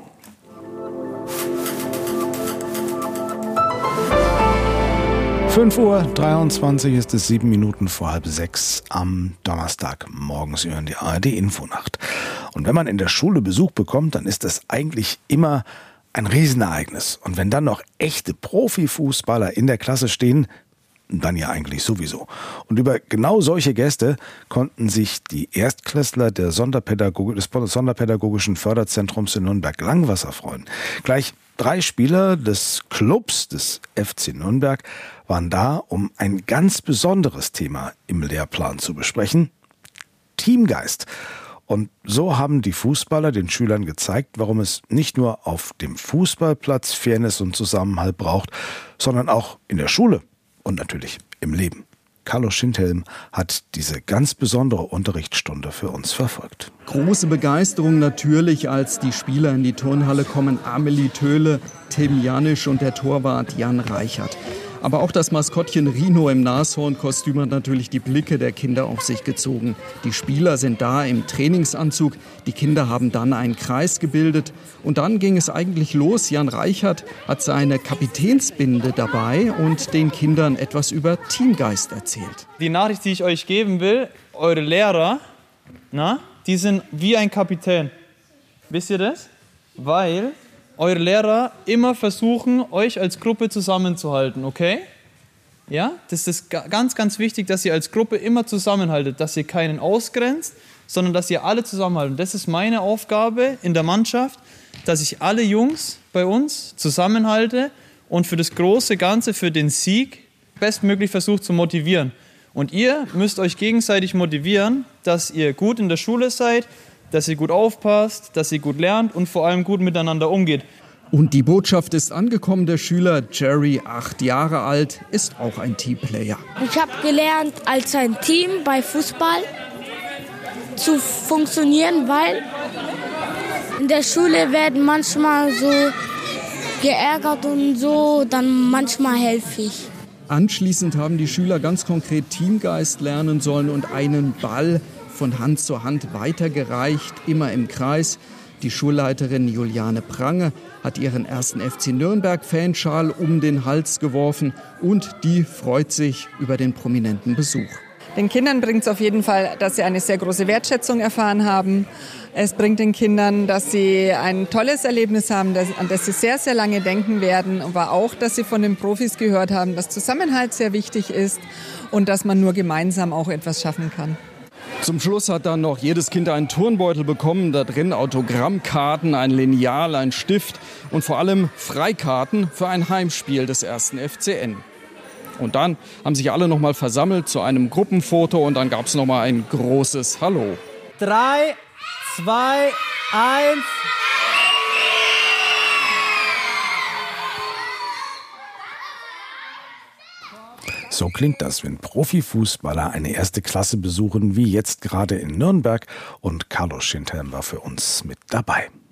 fünf Uhr dreiundzwanzig ist es, sieben Minuten vor halb sechs am Donnerstag morgens. Sie hören die A R D-Infonacht. Und wenn man in der Schule Besuch bekommt, dann ist das eigentlich immer ein Riesenereignis. Und wenn dann noch echte Profifußballer in der Klasse stehen, dann ja eigentlich sowieso. Und über genau solche Gäste konnten sich die Erstklässler der Sonderpädagog- des Sonderpädagogischen Förderzentrums in Nürnberg-Langwasser freuen. Gleich drei Spieler des Clubs des F C Nürnberg waren da, um ein ganz besonderes Thema im Lehrplan zu besprechen: Teamgeist. Und so haben die Fußballer den Schülern gezeigt, warum es nicht nur auf dem Fußballplatz Fairness und Zusammenhalt braucht, sondern auch in der Schule und natürlich im Leben. Carlo Schindhelm hat diese ganz besondere Unterrichtsstunde für uns verfolgt. Große Begeisterung natürlich, als die Spieler in die Turnhalle kommen. Amelie Töhle, Tim Janisch und der Torwart Jan Reichert. Aber auch das Maskottchen Rino im Nashornkostüm hat natürlich die Blicke der Kinder auf sich gezogen. Die Spieler sind da im Trainingsanzug, die Kinder haben dann einen Kreis gebildet. Und dann ging es eigentlich los. Jan Reichert hat seine Kapitänsbinde dabei und den Kindern etwas über Teamgeist erzählt. Die Nachricht, die ich euch geben will, eure Lehrer, na, die sind wie ein Kapitän. Wisst ihr das? Weil eure Lehrer immer versuchen, euch als Gruppe zusammenzuhalten, okay? Ja, das ist ganz, ganz wichtig, dass ihr als Gruppe immer zusammenhaltet, dass ihr keinen ausgrenzt, sondern dass ihr alle zusammenhalten. Das ist meine Aufgabe in der Mannschaft, dass ich alle Jungs bei uns zusammenhalte und für das große Ganze, für den Sieg bestmöglich versuche zu motivieren. Und ihr müsst euch gegenseitig motivieren, dass ihr gut in der Schule seid, dass ihr gut aufpasst, dass ihr gut lernt und vor allem gut miteinander umgeht. Und die Botschaft ist angekommen. Der Schüler Jerry, acht Jahre alt, ist auch ein Teamplayer. Ich habe gelernt, als ein Team bei Fußball zu funktionieren, weil in der Schule werden manchmal so geärgert und so, dann manchmal helfe ich. Anschließend haben die Schüler ganz konkret Teamgeist lernen sollen und einen Ball von Hand zu Hand weitergereicht, immer im Kreis. Die Schulleiterin Juliane Prange hat ihren ersten F C Nürnberg-Fanschal um den Hals geworfen und die freut sich über den prominenten Besuch. Den Kindern bringt es auf jeden Fall, dass sie eine sehr große Wertschätzung erfahren haben. Es bringt den Kindern, dass sie ein tolles Erlebnis haben, an das sie sehr, sehr lange denken werden. Aber auch, dass sie von den Profis gehört haben, dass Zusammenhalt sehr wichtig ist und dass man nur gemeinsam auch etwas schaffen kann. Zum Schluss hat dann noch jedes Kind einen Turnbeutel bekommen, da drin Autogrammkarten, ein Lineal, ein Stift und vor allem Freikarten für ein Heimspiel des ersten F C N. Und dann haben sich alle noch mal versammelt zu einem Gruppenfoto und dann gab es noch mal ein großes Hallo. Drei, zwei, eins. So klingt das, wenn Profifußballer eine erste Klasse besuchen, wie jetzt gerade in Nürnberg. Und Carlos Schindhelm war für uns mit dabei.